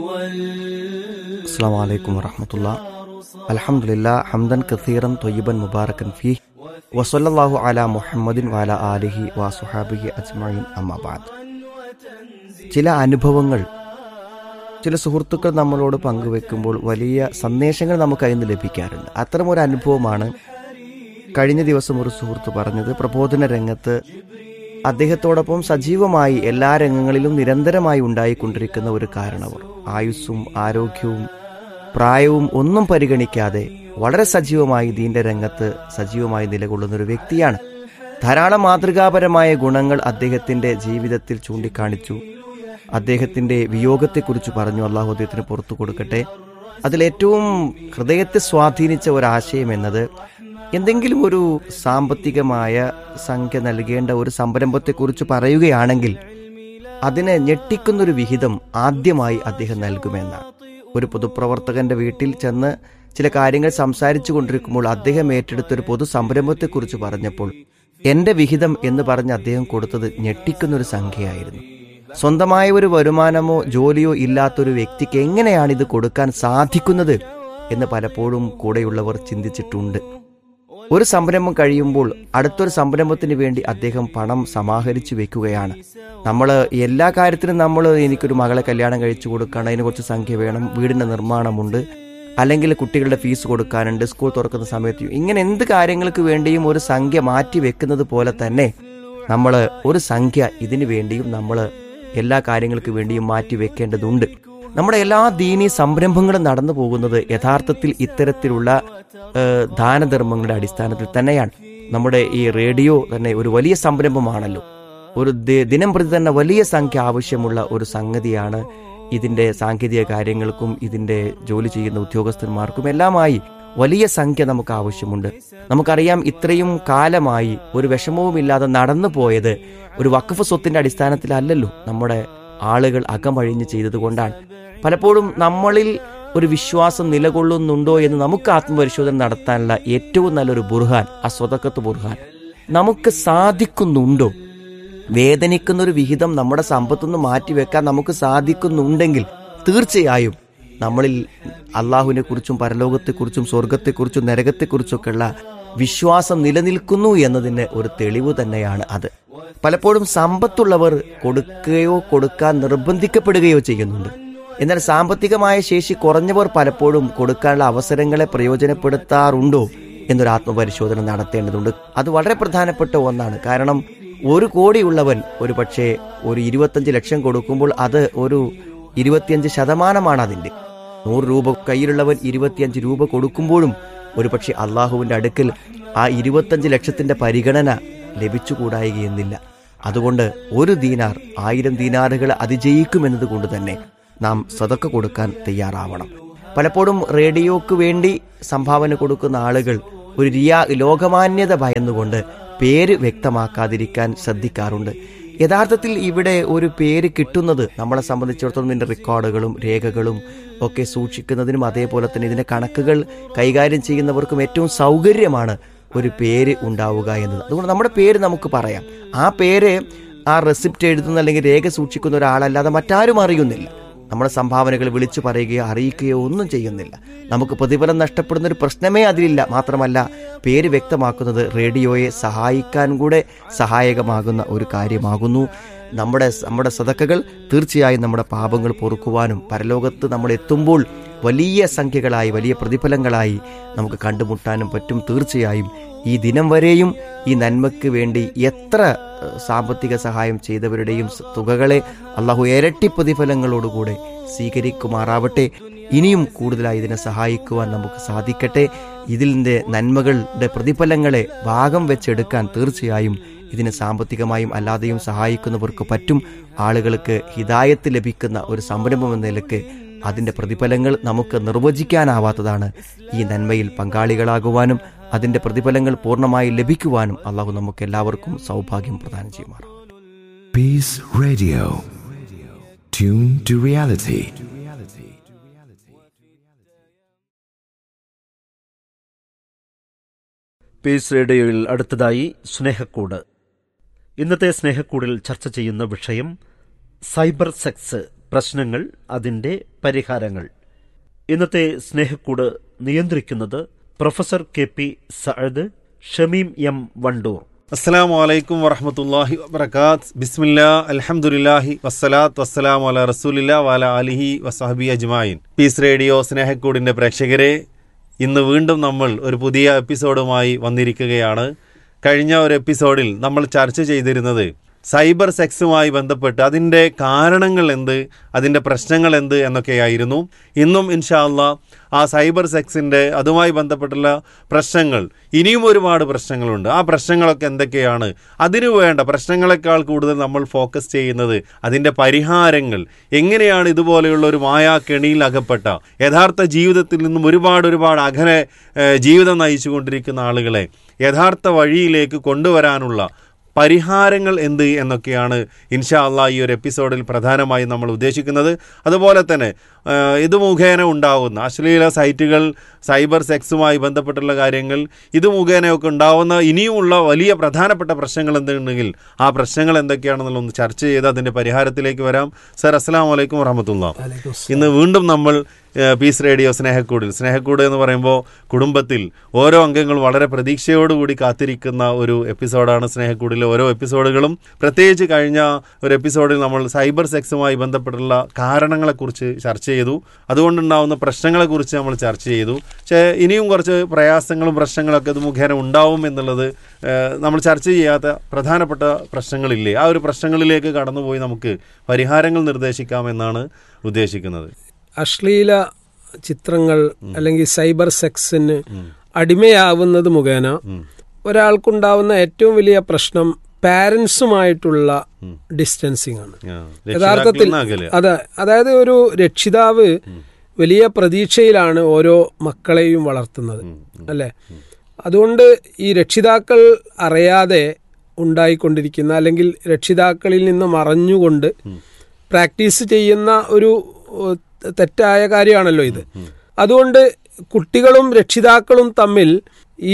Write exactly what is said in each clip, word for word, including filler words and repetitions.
അസ്സലാമു അലൈക്കും വറഹ്മത്തുള്ളാഹി. അൽഹംദുലില്ലാഹ് ഹംദൻ കസീറൻ ത്വയ്യിബൻ മുബാറകൻ ഫീഹി വസല്ലല്ലാഹു അലാ മുഹമ്മദിൻ വഅലാ ആലിഹി വസ്വഹാബിഹി അജ്മഈൻ. അമ്മാ ബഅദ്. ചില അനുഭവങ്ങൾ ചില സുഹൃത്തുക്കൾ നമ്മളോട് പങ്കുവെക്കുമ്പോൾ വലിയ സന്ദേശങ്ങൾ നമുക്ക് അതിൽ നിന്ന് ലഭിക്കാറുണ്ട്. അത്തരമൊരു അനുഭവമാണ് കഴിഞ്ഞ ദിവസം ഒരു സുഹൃത്ത് പറഞ്ഞത്. പ്രബോധന രംഗത്ത് അദ്ദേഹത്തോടൊപ്പം സജീവമായി എല്ലാ രംഗങ്ങളിലും നിരന്തരമായി ഉണ്ടായിക്കൊണ്ടിരിക്കുന്ന ഒരു കാരണവർ, ആയുസ്സും ആരോഗ്യവും പ്രായവും ഒന്നും പരിഗണിക്കാതെ വളരെ സജീവമായി ദീന്റെ രംഗത്ത് സജീവമായി നിലകൊള്ളുന്ന ഒരു വ്യക്തിയാണ്. ധാരാളം മാതൃകാപരമായ ഗുണങ്ങൾ അദ്ദേഹത്തിന്റെ ജീവിതത്തിൽ ചൂണ്ടിക്കാണിച്ചു. അദ്ദേഹത്തിന്റെ വിയോഗത്തെക്കുറിച്ച് പറഞ്ഞു. അള്ളാഹു അദ്ദേഹത്തിന് പുറത്തു കൊടുക്കട്ടെ. അതിലേറ്റവും ഹൃദയത്തെ സ്വാധീനിച്ച ഒരാശയം എന്നത്, എന്തെങ്കിലും ഒരു സാമ്പത്തികമായ സംഖ്യ നൽകേണ്ട ഒരു സംരംഭത്തെക്കുറിച്ച് പറയുകയാണെങ്കിൽ അതിനെ ഞെട്ടിക്കുന്നൊരു വിഹിതം ആദ്യമായി അദ്ദേഹം നൽകുമെന്നാണ്. ഒരു പൊതുപ്രവർത്തകന്റെ വീട്ടിൽ ചെന്ന് ചില കാര്യങ്ങൾ സംസാരിച്ചു കൊണ്ടിരിക്കുമ്പോൾ അദ്ദേഹം ഏറ്റെടുത്തൊരു പൊതു സംരംഭത്തെക്കുറിച്ച് പറഞ്ഞപ്പോൾ എന്റെ വിഹിതം എന്ന് പറഞ്ഞ് അദ്ദേഹം കൊടുത്തത് ഞെട്ടിക്കുന്നൊരു സംഖ്യയായിരുന്നു. സ്വന്തമായ ഒരു വരുമാനമോ ജോലിയോ ഇല്ലാത്തൊരു വ്യക്തിക്ക് എങ്ങനെയാണ് ഇത് കൊടുക്കാൻ സാധിക്കുന്നത് എന്ന് പലപ്പോഴും കൂടെയുള്ളവർ ചിന്തിച്ചിട്ടുണ്ട്. ഒരു സംരംഭം കഴിയുമ്പോൾ അടുത്തൊരു സംരംഭത്തിന് വേണ്ടി അദ്ദേഹം പണം സമാഹരിച്ചു വെക്കുകയാണ്. നമ്മൾ എല്ലാ കാര്യത്തിനും നമ്മൾ എനിക്കൊരു മകളെ കല്യാണം കഴിച്ചു കൊടുക്കണം, അതിന് കുറച്ച് സംഖ്യ വേണം, വീടിൻ്റെ നിർമ്മാണമുണ്ട്, അല്ലെങ്കിൽ കുട്ടികളുടെ ഫീസ് കൊടുക്കാനുണ്ട്, സ്കൂൾ തുറക്കുന്ന സമയത്ത്, ഇങ്ങനെ എന്ത് കാര്യങ്ങൾക്ക് വേണ്ടിയും ഒരു സംഖ്യ മാറ്റി വെക്കുന്നത് പോലെ തന്നെ നമ്മൾ ഒരു സംഖ്യ ഇതിനു വേണ്ടിയും നമ്മൾ എല്ലാ കാര്യങ്ങൾക്ക് വേണ്ടിയും മാറ്റി വെക്കേണ്ടതുണ്ട്. നമ്മുടെ എല്ലാ ദീനീ സംരംഭങ്ങളും നടന്നു പോകുന്നത് യഥാർത്ഥത്തിൽ ഇത്തരത്തിലുള്ള ദാനധർമ്മങ്ങളുടെ അടിസ്ഥാനത്തിൽ തന്നെയാണ്. നമ്മുടെ ഈ റേഡിയോ തന്നെ ഒരു വലിയ സംരംഭമാണല്ലോ. ഒരു ദിനം പ്രതി തന്നെ വലിയ സംഖ്യ ആവശ്യമുള്ള ഒരു സംഗതിയാണ്. ഇതിന്റെ സാങ്കേതിക കാര്യങ്ങൾക്കും ഇതിന്റെ ജോലി ചെയ്യുന്ന ഉദ്യോഗസ്ഥന്മാർക്കും എല്ലാമായി വലിയ സംഖ്യ നമുക്ക് ആവശ്യമുണ്ട്. നമുക്കറിയാം, ഇത്രയും കാലമായി ഒരു വിഷമവുമില്ലാതെ നടന്നു പോയത് ഒരു വഖഫ് സ്വത്തിന്റെ അടിസ്ഥാനത്തിലല്ലല്ലോ. നമ്മുടെ ആളുകൾ അകമഴിഞ്ഞ് ചെയ്തതുകൊണ്ടാണ്. പലപ്പോഴും നമ്മളിൽ ഒരു വിശ്വാസം നിലകൊള്ളുന്നുണ്ടോ എന്ന് നമുക്ക് ആത്മപരിശോധന നടത്താനുള്ള ഏറ്റവും നല്ലൊരു ബുർഹാൻ ആ സ്വതക്കത്ത് ബുർഹാൻ. നമുക്ക് സാധിക്കുന്നുണ്ടോ? വേദനിക്കുന്നൊരു വിഹിതം നമ്മുടെ സമ്പത്തുനിന്ന് മാറ്റിവെക്കാൻ നമുക്ക് സാധിക്കുന്നുണ്ടെങ്കിൽ തീർച്ചയായും നമ്മളിൽ അള്ളാഹുവിനെ കുറിച്ചും പരലോകത്തെക്കുറിച്ചും സ്വർഗത്തെക്കുറിച്ചും നരകത്തെക്കുറിച്ചൊക്കെയുള്ള വിശ്വാസം നിലനിൽക്കുന്നു എന്നതിന് ഒരു തെളിവ് തന്നെയാണ് അത്. പലപ്പോഴും സമ്പത്തുള്ളവർ കൊടുക്കുകയോ കൊടുക്കാൻ നിർബന്ധിക്കപ്പെടുകയോ ചെയ്യുന്നുണ്ട്. എന്നാൽ സാമ്പത്തികമായ ശേഷി കുറഞ്ഞവർ പലപ്പോഴും കൊടുക്കാനുള്ള അവസരങ്ങളെ പ്രയോജനപ്പെടുത്താറുണ്ടോ എന്നൊരു ആത്മപരിശോധന നടത്തേണ്ടതുണ്ട്. അത് വളരെ പ്രധാനപ്പെട്ട ഒന്നാണ്. കാരണം ഒരു കോടിയുള്ളവൻ ഒരു പക്ഷേ ഒരു ഇരുപത്തഞ്ച് ലക്ഷം കൊടുക്കുമ്പോൾ അത് ഒരു ഇരുപത്തിയഞ്ച് ശതമാനമാണ് അതിൻ്റെ. നൂറ് രൂപ കയ്യിലുള്ളവൻ ഇരുപത്തിയഞ്ച് രൂപ കൊടുക്കുമ്പോഴും ഒരു പക്ഷേ അള്ളാഹുവിൻ്റെ അടുക്കൽ ആ ഇരുപത്തഞ്ച് ലക്ഷത്തിന്റെ പരിഗണന ലഭിച്ചുകൂടായികയെന്നില്ല. അതുകൊണ്ട് ഒരു ദീനാർ ആയിരം ദീനാറുകൾ അതിജയിക്കുമെന്നത് കൊണ്ട് തന്നെ നാം സദക്ക കൊടുക്കാൻ തയ്യാറാവണം. പലപ്പോഴും റേഡിയോക്ക് വേണ്ടി സംഭാവന കൊടുക്കുന്ന ആളുകൾ ഒരു റിയാ ലോകമാന്യത ഭയന്നുകൊണ്ട് പേര് വ്യക്തമാക്കാതിരിക്കാൻ ശ്രദ്ധിക്കാറുണ്ട്. യഥാർത്ഥത്തിൽ ഇവിടെ ഒരു പേര് കിട്ടുന്നത് നമ്മളെ സംബന്ധിച്ചിടത്തോളം ഇതിൻ്റെ റെക്കോർഡുകളും രേഖകളും ഒക്കെ സൂക്ഷിക്കുന്നതിനും അതേപോലെ തന്നെ ഇതിൻ്റെ കണക്കുകൾ കൈകാര്യം ചെയ്യുന്നവർക്കും ഏറ്റവും സൗകര്യമാണ് ഒരു പേര് ഉണ്ടാവുക എന്നത്. അതുകൊണ്ട് നമ്മുടെ പേര് നമുക്ക് പറയാം. ആ പേര് ആ റെസിപ്റ്റ് എഴുതുന്ന അല്ലെങ്കിൽ രേഖ സൂക്ഷിക്കുന്ന ഒരാളല്ലാതെ മറ്റാരും അറിയുന്നില്ല. നമ്മുടെ സംഭാവനകൾ വിളിച്ചു പറയുകയോ അറിയിക്കുകയോ ഒന്നും ചെയ്യുന്നില്ല. നമുക്ക് പ്രതിഫലം നഷ്ടപ്പെടുന്ന ഒരു പ്രശ്നമേ അതിലില്ല. മാത്രമല്ല, പേര് വ്യക്തമാക്കുന്നത് റേഡിയോയെ സഹായിക്കാൻ കൂടെ സഹായകമാകുന്ന ഒരു കാര്യമാകുന്നു. നമ്മുടെ നമ്മുടെ സദക്കകൾ തീർച്ചയായും നമ്മുടെ പാപങ്ങൾ പൊറുക്കുവാനും പരലോകത്ത് നമ്മൾ എത്തുമ്പോൾ വലിയ സംഖ്യകളായി വലിയ പ്രതിഫലങ്ങളായി നമുക്ക് കണ്ടുമുട്ടാനും പറ്റും. തീർച്ചയായും ഈ ദിനം വരെയും ഈ നന്മയ്ക്ക് വേണ്ടി എത്ര സാമ്പത്തിക സഹായം ചെയ്തവരുടെയും തുകകളെ അള്ളാഹു ഇരട്ടി പ്രതിഫലങ്ങളോടുകൂടെ സ്വീകരിക്കുമാറാവട്ടെ. ഇനിയും കൂടുതലായി ഇതിനെ സഹായിക്കുവാൻ നമുക്ക് സാധിക്കട്ടെ. ഇതിൻ്റെ നന്മകളുടെ പ്രതിഫലങ്ങളെ ഭാഗം വെച്ചെടുക്കാൻ തീർച്ചയായും ഇതിനെ സാമ്പത്തികമായും അല്ലാതെയും സഹായിക്കുന്നവർക്ക് പറ്റും. ആളുകൾക്ക് ഹിദായത്ത് ലഭിക്കുന്ന ഒരു സംരംഭം എന്ന നിലക്ക് അതിൻ്റെ പ്രതിഫലങ്ങൾ നമുക്ക് നിർവചിക്കാനാവാത്തതാണ്. ഈ നന്മയിൽ പങ്കാളികളാകുവാനും അതിൻ്റെ പ്രതിഫലങ്ങൾ പൂർണ്ണമായി ലഭിക്കുവാനും അള്ളാഹു നമുക്ക് എല്ലാവർക്കും സൗഭാഗ്യം പ്രദാനം ചെയ്യുമാറാം. Peace Radio. Tune to reality. Piece റേഡിയോയിൽ അടുത്തതായി സ്നേഹക്കൂട്. ഇന്നത്തെ സ്നേഹക്കൂടിൽ ചർച്ച ചെയ്യുന്ന വിഷയം സൈബർ സെക്സ് പ്രശ്നങ്ങൾ, അതിൻ്റെ പരിഹാരങ്ങൾ. ഇന്നത്തെ സ്നേഹക്കൂട് നിയന്ത്രിക്കുന്നത് professor K P Saad, Shameem M Wandoor. അസ്സലാമു അലൈക്കും വറഹ്മത്തുള്ളാഹി വബറകാത്ത്. ബിസ്മില്ലാ അൽഹംദുലില്ലാഹി വസ്സലാത്തു വസ്സലാമു അലാ റസൂലില്ലാ വഅലാ ആലിഹി വസഹബി അജ്മായിൻ. പീസ് റേഡിയോ സ്നേഹക്കൂടിൻ്റെ പ്രേക്ഷകരെ, ഇന്ന് വീണ്ടും നമ്മൾ ഒരു പുതിയ എപ്പിസോഡുമായി വന്നിരിക്കുകയാണ്. കഴിഞ്ഞ ഒരു എപ്പിസോഡിൽ നമ്മൾ ചർച്ച ചെയ്തിരുന്നത് സൈബർ സെക്സുമായി ബന്ധപ്പെട്ട് അതിൻ്റെ കാരണങ്ങൾ എന്ത്, അതിൻ്റെ പ്രശ്നങ്ങൾ എന്ത് എന്നൊക്കെയായിരുന്നു. ഇന്നും ഇൻഷാ അല്ലാഹ് ആ സൈബർ സെക്സിൻ്റെ അതുമായി ബന്ധപ്പെട്ടുള്ള പ്രശ്നങ്ങൾ, ഇനിയും ഒരുപാട് പ്രശ്നങ്ങളുണ്ട്. ആ പ്രശ്നങ്ങളൊക്കെ എന്തൊക്കെയാണ്, അതിനു വേണ്ട പ്രശ്നങ്ങളെക്കാൾ കൂടുതൽ നമ്മൾ ഫോക്കസ് ചെയ്യുന്നത് അതിൻ്റെ പരിഹാരങ്ങൾ, എങ്ങനെയാണ് ഇതുപോലെയുള്ള ഒരു മായാ കെണിയിൽ അകപ്പെട്ട യഥാർത്ഥ ജീവിതത്തിൽ നിന്നും ഒരുപാട് ഒരുപാട് അകലെ ജീവിതം നയിച്ചു കൊണ്ടിരിക്കുന്ന ആളുകളെ യഥാർത്ഥ വഴിയിലേക്ക് കൊണ്ടുവരാനുള്ള പരിഹാരങ്ങൾ എന്ത് എന്നൊക്കെയാണ് ഇൻഷാ അല്ലാഹ് ഈ ഒരു എപ്പിസോഡിൽ പ്രധാനമായും നമ്മൾ ഉദ്ദേശിക്കുന്നത്. അതുപോലെ തന്നെ ഇത് മുഖേന ഉണ്ടാവുന്ന അശ്ലീല സൈറ്റുകൾ, സൈബർ സെക്സുമായി ബന്ധപ്പെട്ടുള്ള കാര്യങ്ങൾ, ഇത് മുഖേനയൊക്കെ ഉണ്ടാവുന്ന ഇനിയുമുള്ള വലിയ പ്രധാനപ്പെട്ട പ്രശ്നങ്ങൾ എന്തുണ്ടെങ്കിൽ ആ പ്രശ്നങ്ങൾ എന്തൊക്കെയാണെന്നുള്ള ഒന്ന് ചർച്ച ചെയ്ത് അതിൻ്റെ പരിഹാരത്തിലേക്ക് വരാം. സർ, അസ്സലാമു അലൈക്കും വറഹ്മത്തുള്ളാഹി. ഇന്ന് വീണ്ടും നമ്മൾ പീസ് റേഡിയോ സ്നേഹക്കൂടിൽ, സ്നേഹക്കൂട് എന്ന് പറയുമ്പോൾ കുടുംബത്തിൽ ഓരോ അംഗങ്ങളും വളരെ പ്രതീക്ഷയോടുകൂടി കാത്തിരിക്കുന്ന ഒരു എപ്പിസോഡാണ് സ്നേഹക്കൂടിലെ ഓരോ എപ്പിസോഡുകളും. പ്രത്യേകിച്ച് കഴിഞ്ഞ ഒരു എപ്പിസോഡിൽ നമ്മൾ സൈബർ സെക്സുമായി ബന്ധപ്പെട്ടുള്ള കാരണങ്ങളെക്കുറിച്ച് ചർച്ച ചെയ്തു, അതുകൊണ്ടുണ്ടാകുന്ന പ്രശ്നങ്ങളെക്കുറിച്ച് നമ്മൾ ചർച്ച ചെയ്തു. പക്ഷേ ഇനിയും കുറച്ച് പ്രയാസങ്ങളും പ്രശ്നങ്ങളൊക്കെ ഇത് മുഖേന ഉണ്ടാവും എന്നുള്ളത് നമ്മൾ ചർച്ച ചെയ്യാത്ത പ്രധാനപ്പെട്ട പ്രശ്നങ്ങളില്ലേ, ആ ഒരു പ്രശ്നങ്ങളിലേക്ക് കടന്നുപോയി നമുക്ക് പരിഹാരങ്ങൾ നിർദ്ദേശിക്കാമെന്നാണ് ഉദ്ദേശിക്കുന്നത്. അശ്ലീല ചിത്രങ്ങൾ അല്ലെങ്കിൽ സൈബർ സെക്സിന് അടിമയാവുന്നത് മുഖേന ഒരാൾക്കുണ്ടാവുന്ന ഏറ്റവും വലിയ പ്രശ്നം പാരൻസുമായിട്ടുള്ള ഡിസ്റ്റൻസിങ് ആണ്. യഥാർത്ഥത്തിൽ അതെ, അതായത് ഒരു രക്ഷിതാവ് വലിയ പ്രതീക്ഷയിലാണ് ഓരോ മക്കളെയും വളർത്തുന്നത്, അല്ലേ? അതുകൊണ്ട് ഈ രക്ഷിതാക്കൾ അറിയാതെ ഉണ്ടായിക്കൊണ്ടിരിക്കുന്ന അല്ലെങ്കിൽ രക്ഷിതാക്കളിൽ നിന്ന് മറഞ്ഞുകൊണ്ട് പ്രാക്ടീസ് ചെയ്യുന്ന ഒരു തെറ്റായ കാര്യമാണല്ലോ ഇത്. അതുകൊണ്ട് കുട്ടികളും രക്ഷിതാക്കളും തമ്മിൽ ഈ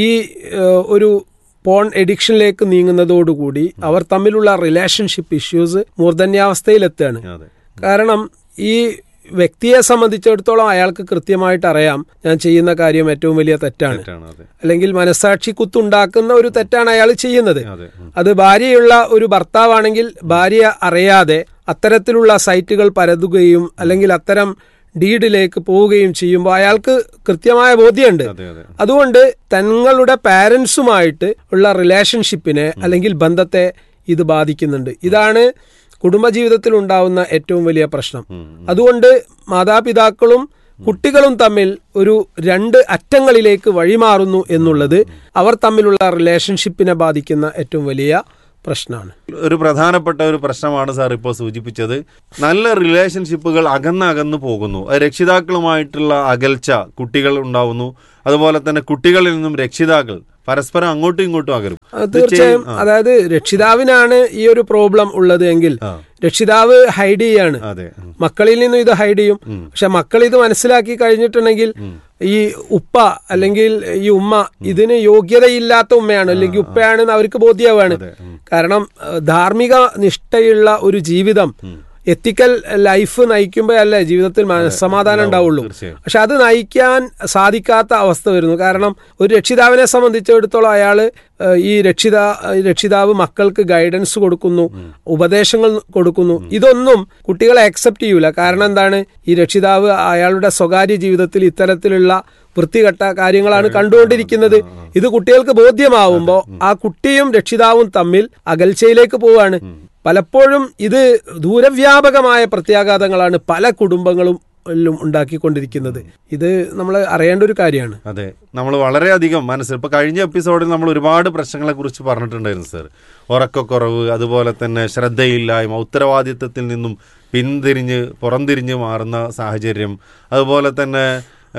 ഒരു പോൺ എഡിക്ഷനിലേക്ക് നീങ്ങുന്നതോടുകൂടി അവർ തമ്മിലുള്ള റിലേഷൻഷിപ്പ് ഇഷ്യൂസ് മൂർധന്യാവസ്ഥയിലെത്തുകയാണ്. കാരണം ഈ വ്യക്തിയെ സംബന്ധിച്ചിടത്തോളം അയാൾക്ക് കൃത്യമായിട്ട് അറിയാം ഞാൻ ചെയ്യുന്ന കാര്യം ഏറ്റവും വലിയ തെറ്റാണ്, അല്ലെങ്കിൽ മനസാക്ഷി കുത്തുണ്ടാക്കുന്ന ഒരു തെറ്റാണ് അയാൾ ചെയ്യുന്നത്. അത് ഭാര്യയുള്ള ഒരു ഭർത്താവാണെങ്കിൽ ഭാര്യ അറിയാതെ അത്തരത്തിലുള്ള സൈറ്റുകൾ പരതുകയും അല്ലെങ്കിൽ അത്തരം ഡീഡിലേക്ക് പോവുകയും ചെയ്യുമ്പോൾ അയാൾക്ക് കൃത്യമായ ബോധ്യമുണ്ട്. അതുകൊണ്ട് തങ്ങളുടെ പാരൻസുമായിട്ട് ഉള്ള റിലേഷൻഷിപ്പിനെ അല്ലെങ്കിൽ ബന്ധത്തെ ഇത് ബാധിക്കുന്നുണ്ട്. ഇതാണ് കുടുംബജീവിതത്തിൽ ഉണ്ടാവുന്ന ഏറ്റവും വലിയ പ്രശ്നം. അതുകൊണ്ട് മാതാപിതാക്കളും കുട്ടികളും തമ്മിൽ ഒരു രണ്ട് അറ്റങ്ങളിലേക്ക് വഴിമാറുന്നു എന്നുള്ളത് അവർ തമ്മിലുള്ള റിലേഷൻഷിപ്പിനെ ബാധിക്കുന്ന ഏറ്റവും വലിയ പ്രശ്നമാണ്. ഒരു പ്രധാനപ്പെട്ട ഒരു പ്രശ്നമാണ് സാർ ഇപ്പോൾ സൂചിപ്പിച്ചത്. നല്ല റിലേഷൻഷിപ്പുകൾ അകന്നകന്നു പോകുന്നു. രക്ഷിതാക്കളുമായിട്ടുള്ള അകൽച്ച കുട്ടികൾ ഉണ്ടാവുന്നു. അതുപോലെ തന്നെ കുട്ടികളിൽ നിന്നും രക്ഷിതാക്കൾ പരസ്പരം അങ്ങോട്ടും ഇങ്ങോട്ടും അകലും. തീർച്ചയായും, അതായത് രക്ഷിതാവിനാണ് ഈ ഒരു പ്രോബ്ലം ഉള്ളത് എങ്കിൽ രക്ഷിതാവ് ഹൈഡ് ചെയ്യാണ്, മക്കളിൽ നിന്നും ഇത് ഹൈഡ് ചെയ്യും. പക്ഷെ മക്കൾ ഇത് മനസ്സിലാക്കി കഴിഞ്ഞിട്ടുണ്ടെങ്കിൽ ഈ ഉപ്പ അല്ലെങ്കിൽ ഈ ഉമ്മ ഇതിന് യോഗ്യതയില്ലാത്ത ഉമ്മയാണ് അല്ലെങ്കിൽ ഉപ്പയാണെന്ന് അവർക്ക് ബോധ്യമാണ്. കാരണം ധാർമ്മിക നിഷ്ഠയുള്ള ഒരു ജീവിതം, എത്തിക്കൽ ലൈഫ് നയിക്കുമ്പോഴല്ലേ ജീവിതത്തിൽ മനസ്സമാധാനം ഉണ്ടാവുള്ളൂ. പക്ഷെ അത് നയിക്കാൻ സാധിക്കാത്ത അവസ്ഥ വരുന്നു. കാരണം ഒരു രക്ഷിതാവിനെ സംബന്ധിച്ചിടത്തോളം അയാൾ ഈ രക്ഷിതാ രക്ഷിതാവ് മക്കൾക്ക് ഗൈഡൻസ് കൊടുക്കുന്നു, ഉപദേശങ്ങൾ കൊടുക്കുന്നു. ഇതൊന്നും കുട്ടികളെ അക്സെപ്റ്റ് ചെയ്യൂല. കാരണം എന്താണ്, ഈ രക്ഷിതാവ് അയാളുടെ സ്വകാര്യ ജീവിതത്തിൽ ഇത്തരത്തിലുള്ള വൃത്തികെട്ട കാര്യങ്ങളാണ് കണ്ടുകൊണ്ടിരിക്കുന്നത്. ഇത് കുട്ടികൾക്ക് ബോധ്യമാവുമ്പോൾ ആ കുട്ടിയും രക്ഷിതാവും തമ്മിൽ അകൽച്ചയിലേക്ക് പോവാണ്. പലപ്പോഴും ഇത് ദൂരവ്യാപകമായ പ്രത്യാഘാതങ്ങളാണ് പല കുടുംബങ്ങളും ഉണ്ടാക്കിക്കൊണ്ടിരിക്കുന്നത്. ഇത് നമ്മൾ അറിയേണ്ട ഒരു കാര്യമാണ്. അതെ, നമ്മൾ വളരെയധികം മനസ്സിൽ ഇപ്പോൾ കഴിഞ്ഞ എപ്പിസോഡിൽ നമ്മൾ ഒരുപാട് പ്രശ്നങ്ങളെ കുറിച്ച് പറഞ്ഞിട്ടുണ്ടായിരുന്നു സാർ. ഉറക്കക്കുറവ്, അതുപോലെ തന്നെ ശ്രദ്ധയില്ലായ്മ, ഉത്തരവാദിത്തത്തിൽ നിന്നും പിന്തിരിഞ്ഞ് പുറംതിരിഞ്ഞ് മാറുന്ന സാഹചര്യം, അതുപോലെ തന്നെ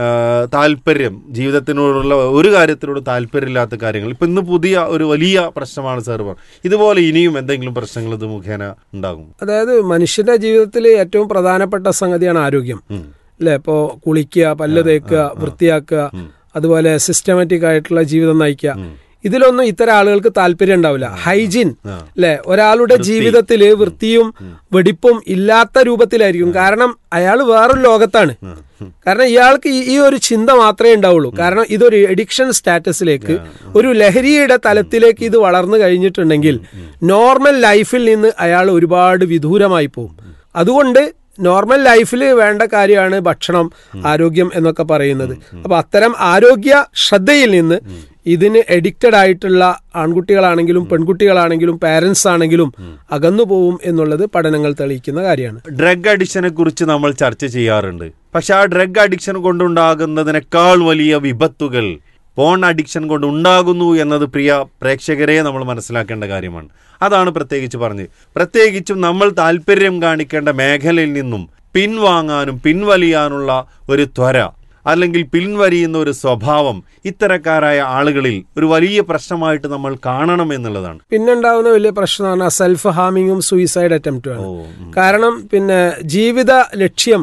താല്പര്യം, ജീവിതത്തിനോടുള്ള ഒരു കാര്യത്തിനോട് താല്പര്യമില്ലാത്ത കാര്യങ്ങൾ. ഇപ്പം ഇന്ന് പുതിയ ഒരു വലിയ പ്രശ്നമാണ് സാർ പറഞ്ഞത്. ഇതുപോലെ ഇനിയും എന്തെങ്കിലും പ്രശ്നങ്ങൾ ഇത് മുഖേന ഉണ്ടാകും? അതായത് മനുഷ്യന്റെ ജീവിതത്തിൽ ഏറ്റവും പ്രധാനപ്പെട്ട സംഗതിയാണ് ആരോഗ്യം, അല്ലെ? ഇപ്പോൾ കുളിക്കുക, പല്ല് തേക്കുക, വൃത്തിയാക്കുക, അതുപോലെ സിസ്റ്റമാറ്റിക് ആയിട്ടുള്ള ജീവിതം നയിക്കുക. ഇതിലൊന്നും ഇത്തരം ആളുകൾക്ക് താല്പര്യം ഉണ്ടാവില്ല. ഹൈജീൻ അല്ലെ, ഒരാളുടെ ജീവിതത്തില് വൃത്തിയും വെടിപ്പും ഇല്ലാത്ത രൂപത്തിലായിരിക്കും. കാരണം അയാൾ വേറൊരു ലോകത്താണ്. കാരണം ഇയാൾക്ക് ഈ ഒരു ചിന്ത മാത്രമേ ഉണ്ടാവുള്ളൂ. കാരണം ഇതൊരു എഡിക്ഷൻ സ്റ്റാറ്റസിലേക്ക്, ഒരു ലഹരിയുടെ തലത്തിലേക്ക് ഇത് വളർന്നു കഴിഞ്ഞിട്ടുണ്ടെങ്കിൽ നോർമൽ ലൈഫിൽ നിന്ന് അയാൾ ഒരുപാട് വിദൂരമായി പോകും. അതുകൊണ്ട് നോർമൽ ലൈഫിൽ വേണ്ട കാര്യമാണ് ഭക്ഷണം, ആരോഗ്യം എന്നൊക്കെ പറയുന്നത്. അപ്പൊ അത്തരം ആരോഗ്യ ശ്രദ്ധയിൽ നിന്ന് ഇതിന് എഡിക്റ്റഡ് ആയിട്ടുള്ള ആൺകുട്ടികളാണെങ്കിലും പെൺകുട്ടികളാണെങ്കിലും പാരന്റ്സ് ആണെങ്കിലും അകന്നു പോവും എന്നുള്ളത് പഠനങ്ങൾ തെളിയിക്കുന്ന കാര്യമാണ്. ഡ്രഗ് അഡിക്ഷനെ കുറിച്ച് നമ്മൾ ചർച്ച ചെയ്യാറുണ്ട്. പക്ഷെ ആ ഡ്രഗ് അഡിക്ഷൻ കൊണ്ടുണ്ടാകുന്നതിനേക്കാൾ വലിയ വിപത്തുകൾ പോൺ അഡിക്ഷൻ കൊണ്ട് ഉണ്ടാകുന്നു എന്നത് പ്രിയ പ്രേക്ഷകരെ നമ്മൾ മനസ്സിലാക്കേണ്ട കാര്യമാണ്. അതാണ് പ്രത്യേകിച്ച് പറഞ്ഞത്. പ്രത്യേകിച്ചും നമ്മൾ താല്പര്യം കാണിക്കേണ്ട മേഖലയിൽ നിന്നും പിൻവാങ്ങാനും പിൻവലിയാനുള്ള ഒരു ത്വര അല്ലെങ്കിൽ പിൻവലിയുന്ന ഒരു സ്വഭാവം ഇത്തരക്കാരായ ആളുകളിൽ ഒരു വലിയ പ്രശ്നമായിട്ട് നമ്മൾ കാണണം എന്നുള്ളതാണ്. പിന്നെ ഉണ്ടാവുന്ന വലിയ പ്രശ്നമാണ് സെൽഫ് ഹാമിങ്ങും സൂയിസൈഡ് അറ്റംപ്റ്റും ആണ്. കാരണം പിന്നെ ജീവിത ലക്ഷ്യം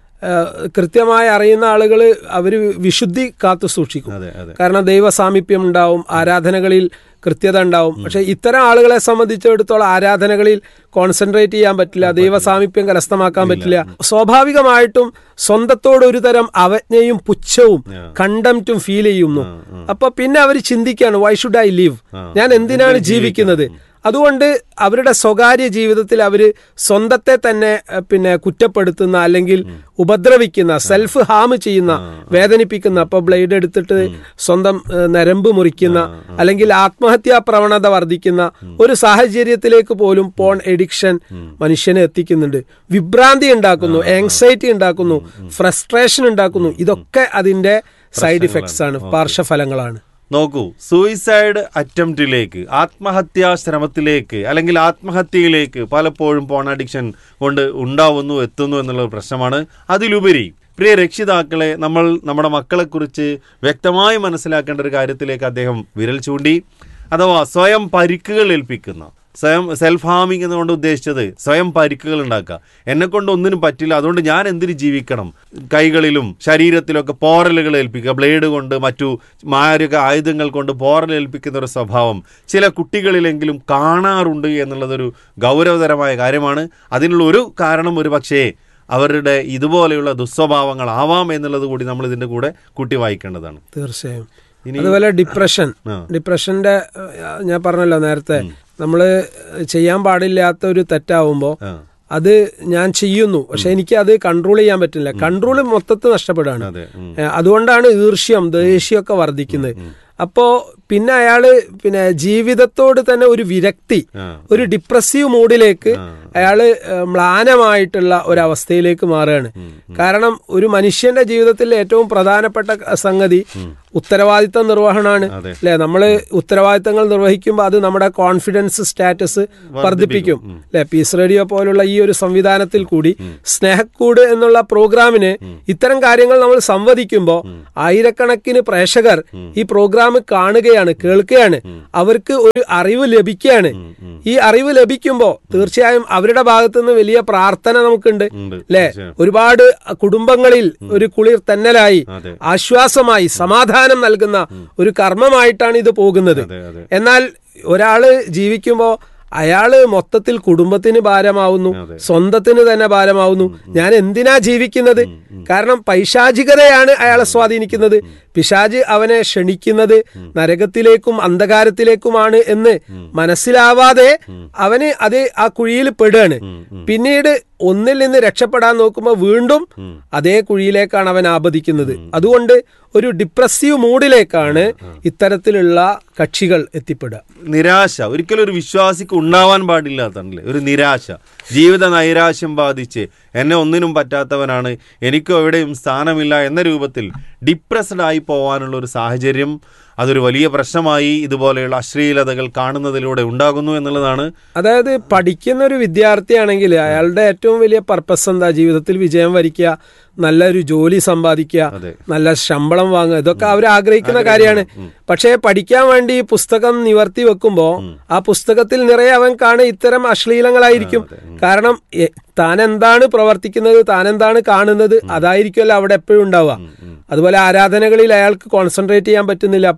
കൃത്യമായി അറിയുന്ന ആളുകൾ അവര് വിശുദ്ധി കാത്തു സൂക്ഷിക്കും. കാരണം ദൈവ സാമീപ്യം ഉണ്ടാവും, ആരാധനകളിൽ കൃത്യത ഉണ്ടാവും. പക്ഷെ ഇത്തരം ആളുകളെ സംബന്ധിച്ചിടത്തോളം ആരാധനകളിൽ കോൺസെൻട്രേറ്റ് ചെയ്യാൻ പറ്റില്ല, ദൈവ സാമീപ്യം കരസ്ഥമാക്കാൻ പറ്റില്ല. സ്വാഭാവികമായിട്ടും സ്വന്തത്തോട് ഒരു തരം അവജ്ഞയും പുച്ഛവും കണ്ടംറ്റും ഫീൽ ചെയ്യുന്നു. അപ്പൊ പിന്നെ അവർ ചിന്തിക്കുകയാണ്, വൈ ഷുഡ് ഐ ലിവ്, ഞാൻ എന്തിനാണ് ജീവിക്കുന്നത്? അതുകൊണ്ട് അവരുടെ സ്വകാര്യ ജീവിതത്തിൽ അവര് സ്വന്തത്തെ തന്നെ പിന്നെ കുറ്റപ്പെടുത്തുന്ന അല്ലെങ്കിൽ ഉപദ്രവിക്കുന്ന, സെൽഫ് ഹാം ചെയ്യുന്ന, വേദനിപ്പിക്കുന്ന, അപ്പൊ ബ്ലേഡ് എടുത്തിട്ട് സ്വന്തം നരമ്പ് മുറിക്കുന്ന അല്ലെങ്കിൽ ആത്മഹത്യാ പ്രവണത വർദ്ധിക്കുന്ന ഒരു സാഹചര്യത്തിലേക്ക് പോലും പോൺ എഡിക്ഷൻ മനുഷ്യനെ എത്തിക്കുന്നുണ്ട്. വിഭ്രാന്തി ഉണ്ടാക്കുന്നു, ആങ്സൈറ്റി ഉണ്ടാക്കുന്നു, ഫ്രസ്ട്രേഷൻ ഉണ്ടാക്കുന്നു. ഇതൊക്കെ അതിന്റെ സൈഡ് ഇഫക്ട്സ് ആണ്, പാർശ്വഫലങ്ങളാണ്. നോക്കൂ, സൂയിസൈഡ് അറ്റംപ്റ്റിലേക്ക്, ആത്മഹത്യാ ശ്രമത്തിലേക്ക് അല്ലെങ്കിൽ ആത്മഹത്യയിലേക്ക് പലപ്പോഴും പോൺ അഡിക്ഷൻ കൊണ്ട് ഉണ്ടാവുന്നു, എത്തുന്നു എന്നുള്ള പ്രശ്നമാണ്. അതിലുപരി പ്രിയ രക്ഷിതാക്കളെ, നമ്മൾ നമ്മുടെ മക്കളെക്കുറിച്ച് വ്യക്തമായി മനസ്സിലാക്കേണ്ട ഒരു കാര്യത്തിലേക്ക് അദ്ദേഹം വിരൽ ചൂണ്ടി. അഥവാ സ്വയം പരിക്കുകൾ ഏൽപ്പിക്കുന്ന, സ്വയം സെൽഫ് ഹാമിങ് എന്നുകൊണ്ട് ഉദ്ദേശിച്ചത് സ്വയം പരിക്കുകൾ ഉണ്ടാക്കുക. എന്നെ കൊണ്ട് ഒന്നിനും പറ്റില്ല, അതുകൊണ്ട് ഞാൻ എന്തിന് ജീവിക്കണം? കൈകളിലും ശരീരത്തിലൊക്കെ പോറലുകൾ ഏൽപ്പിക്കുക, ബ്ലേഡ് കൊണ്ട് മറ്റു മാരക ആയുധങ്ങൾ കൊണ്ട് പോറൽ ഏൽപ്പിക്കുന്ന ഒരു സ്വഭാവം ചില കുട്ടികളിലെങ്കിലും കാണാറുണ്ട് എന്നുള്ളതൊരു ഗൗരവതരമായ കാര്യമാണ്. അതിനുള്ള ഒരു കാരണം ഒരു പക്ഷേ അവരുടെ ഇതുപോലെയുള്ള ദുസ്വഭാവങ്ങളാവാം എന്നുള്ളത് കൂടി നമ്മൾ ഇതിന്റെ കൂടെ കൂട്ടി വായിക്കേണ്ടതാണ്. തീർച്ചയായും. അതുപോലെ ഡിപ്രഷൻ, ഡിപ്രഷന്റെ ഞാൻ പറഞ്ഞല്ലോ നേരത്തെ, നമ്മള് ചെയ്യാൻ പാടില്ലാത്ത ഒരു തെറ്റാവുമ്പോ അത് ഞാൻ ചെയ്യുന്നു, പക്ഷെ എനിക്ക് അത് കൺട്രോൾ ചെയ്യാൻ പറ്റില്ല. കൺട്രോൾ മൊത്തത്തിൽ നഷ്ടപ്പെടുകയാണ്. അതുകൊണ്ടാണ് ഈർഷ്യം, ദേഷ്യമൊക്കെ വർദ്ധിക്കുന്നത്. അപ്പോ പിന്നെ അയാള് പിന്നെ ജീവിതത്തോട് തന്നെ ഒരു വിരക്തി, ഒരു ഡിപ്രസീവ് മൂഡിലേക്ക് അയാള് മ്ലാനമായിട്ടുള്ള ഒരവസ്ഥയിലേക്ക് മാറുകയാണ്. കാരണം ഒരു മനുഷ്യന്റെ ജീവിതത്തിൽ ഏറ്റവും പ്രധാനപ്പെട്ട സംഗതി ഉത്തരവാദിത്ത നിർവഹണമാണ് അല്ലെ. നമ്മള് ഉത്തരവാദിത്തങ്ങൾ നിർവഹിക്കുമ്പോൾ അത് നമ്മുടെ കോൺഫിഡൻസ് സ്റ്റാറ്റസ് വർദ്ധിപ്പിക്കും അല്ലെ. പീസ് റേഡിയോ പോലുള്ള ഈ ഒരു സംവിധാനത്തിൽ കൂടി സ്നേഹക്കൂട് എന്നുള്ള പ്രോഗ്രാമിന് ഇത്തരം കാര്യങ്ങൾ നമ്മൾ സംവദിക്കുമ്പോൾ ആയിരക്കണക്കിന് പ്രേക്ഷകർ ഈ പ്രോഗ്രാം കാണുകയാണ്, കേൾക്കുകയാണ്, അവർക്ക് ഒരു അറിവ് ലഭിക്കുകയാണ്. ഈ അറിവ് ലഭിക്കുമ്പോൾ തീർച്ചയായും അവരുടെ ഭാഗത്തു നിന്ന് വലിയ പ്രാർത്ഥന നമുക്കുണ്ട് അല്ലെ. ഒരുപാട് കുടുംബങ്ങളിൽ ഒരു കുളിർ തന്നലായി, ആശ്വാസമായി, സമാധാനം നൽകുന്ന ഒരു കർമ്മമായിട്ടാണ് ഇത് പോകുന്നത്. എന്നാൽ ഒരാള് ജീവിക്കുമ്പോ അയാള് മൊത്തത്തിൽ കുടുംബത്തിന് ഭാരമാവുന്നു, സ്വന്തത്തിന് തന്നെ ഭാരമാവുന്നു. ഞാൻ എന്തിനാ ജീവിക്കുന്നത്? കാരണം പൈശാചികതയാണ് അയാളെ സ്വാധീനിക്കുന്നത്. പിശാച് അവനെ ക്ഷണിക്കുന്നത് നരകത്തിലേക്കും അന്ധകാരത്തിലേക്കുമാണ് എന്ന് മനസ്സിലാവാതെ അവന് അത് ആ കുഴിയിൽ പെടുകയാണ്. പിന്നീട് ഒന്നിൽ നിന്ന് രക്ഷപ്പെടാൻ നോക്കുമ്പോൾ വീണ്ടും അതേ കുഴിയിലേക്കാണ് അവൻ ആപതിക്കുന്നത്. അതുകൊണ്ട് ഒരു ഡിപ്രസീവ് മൂഡിലേക്കാണ് ഇത്തരത്തിലുള്ള കക്ഷികൾ എത്തിപ്പെടുക. നിരാശ ഒരിക്കലും ഒരു വിശ്വാസിക്ക് ഉണ്ടാവാൻ പാടില്ലാത്തല്ലേ. ഒരു നിരാശ, ജീവിത നൈരാശ്യം ബാധിച്ച് എന്നെ ഒന്നിനും പറ്റാത്തവനാണ്, എനിക്കും എവിടെയും സ്ഥാനമില്ല എന്ന രൂപത്തിൽ ഡിപ്രസ്ഡ് ആയി പോകാനുള്ള ഒരു സാഹചര്യം, അതൊരു വലിയ പ്രശ്നമായി ഇതുപോലെയുള്ള അശ്ലീലതകൾ കാണുന്നതിലൂടെ ഉണ്ടാകുന്നു എന്നുള്ളതാണ്. അതായത് പഠിക്കുന്ന ഒരു വിദ്യാർത്ഥിയാണെങ്കിൽ അയാളുടെ ഏറ്റവും വലിയ പർപ്പസ് എന്താ? ജീവിതത്തിൽ വിജയം വരിക്കുക, നല്ലൊരു ജോലി സമ്പാദിക്കുക, നല്ല ശമ്പളം വാങ്ങുക, ഇതൊക്കെ അവർ ആഗ്രഹിക്കുന്ന കാര്യമാണ്. പക്ഷേ പഠിക്കാൻ വേണ്ടി പുസ്തകം നിവർത്തി വെക്കുമ്പോ ആ പുസ്തകത്തിൽ നിറയെ അവൻ കാണുക ഇത്തരം അശ്ലീലങ്ങളായിരിക്കും. കാരണം താൻ എന്താണ് പ്രവർത്തിക്കുന്നത്, താൻ എന്താണ് കാണുന്നത്, അതായിരിക്കുമല്ലോ അവിടെ എപ്പോഴും ഉണ്ടാവുക. അതുപോലെ ആരാധനകളിൽ അയാൾക്ക് കോൺസെൻട്രേറ്റ് ചെയ്യാൻ പറ്റുന്നില്ല,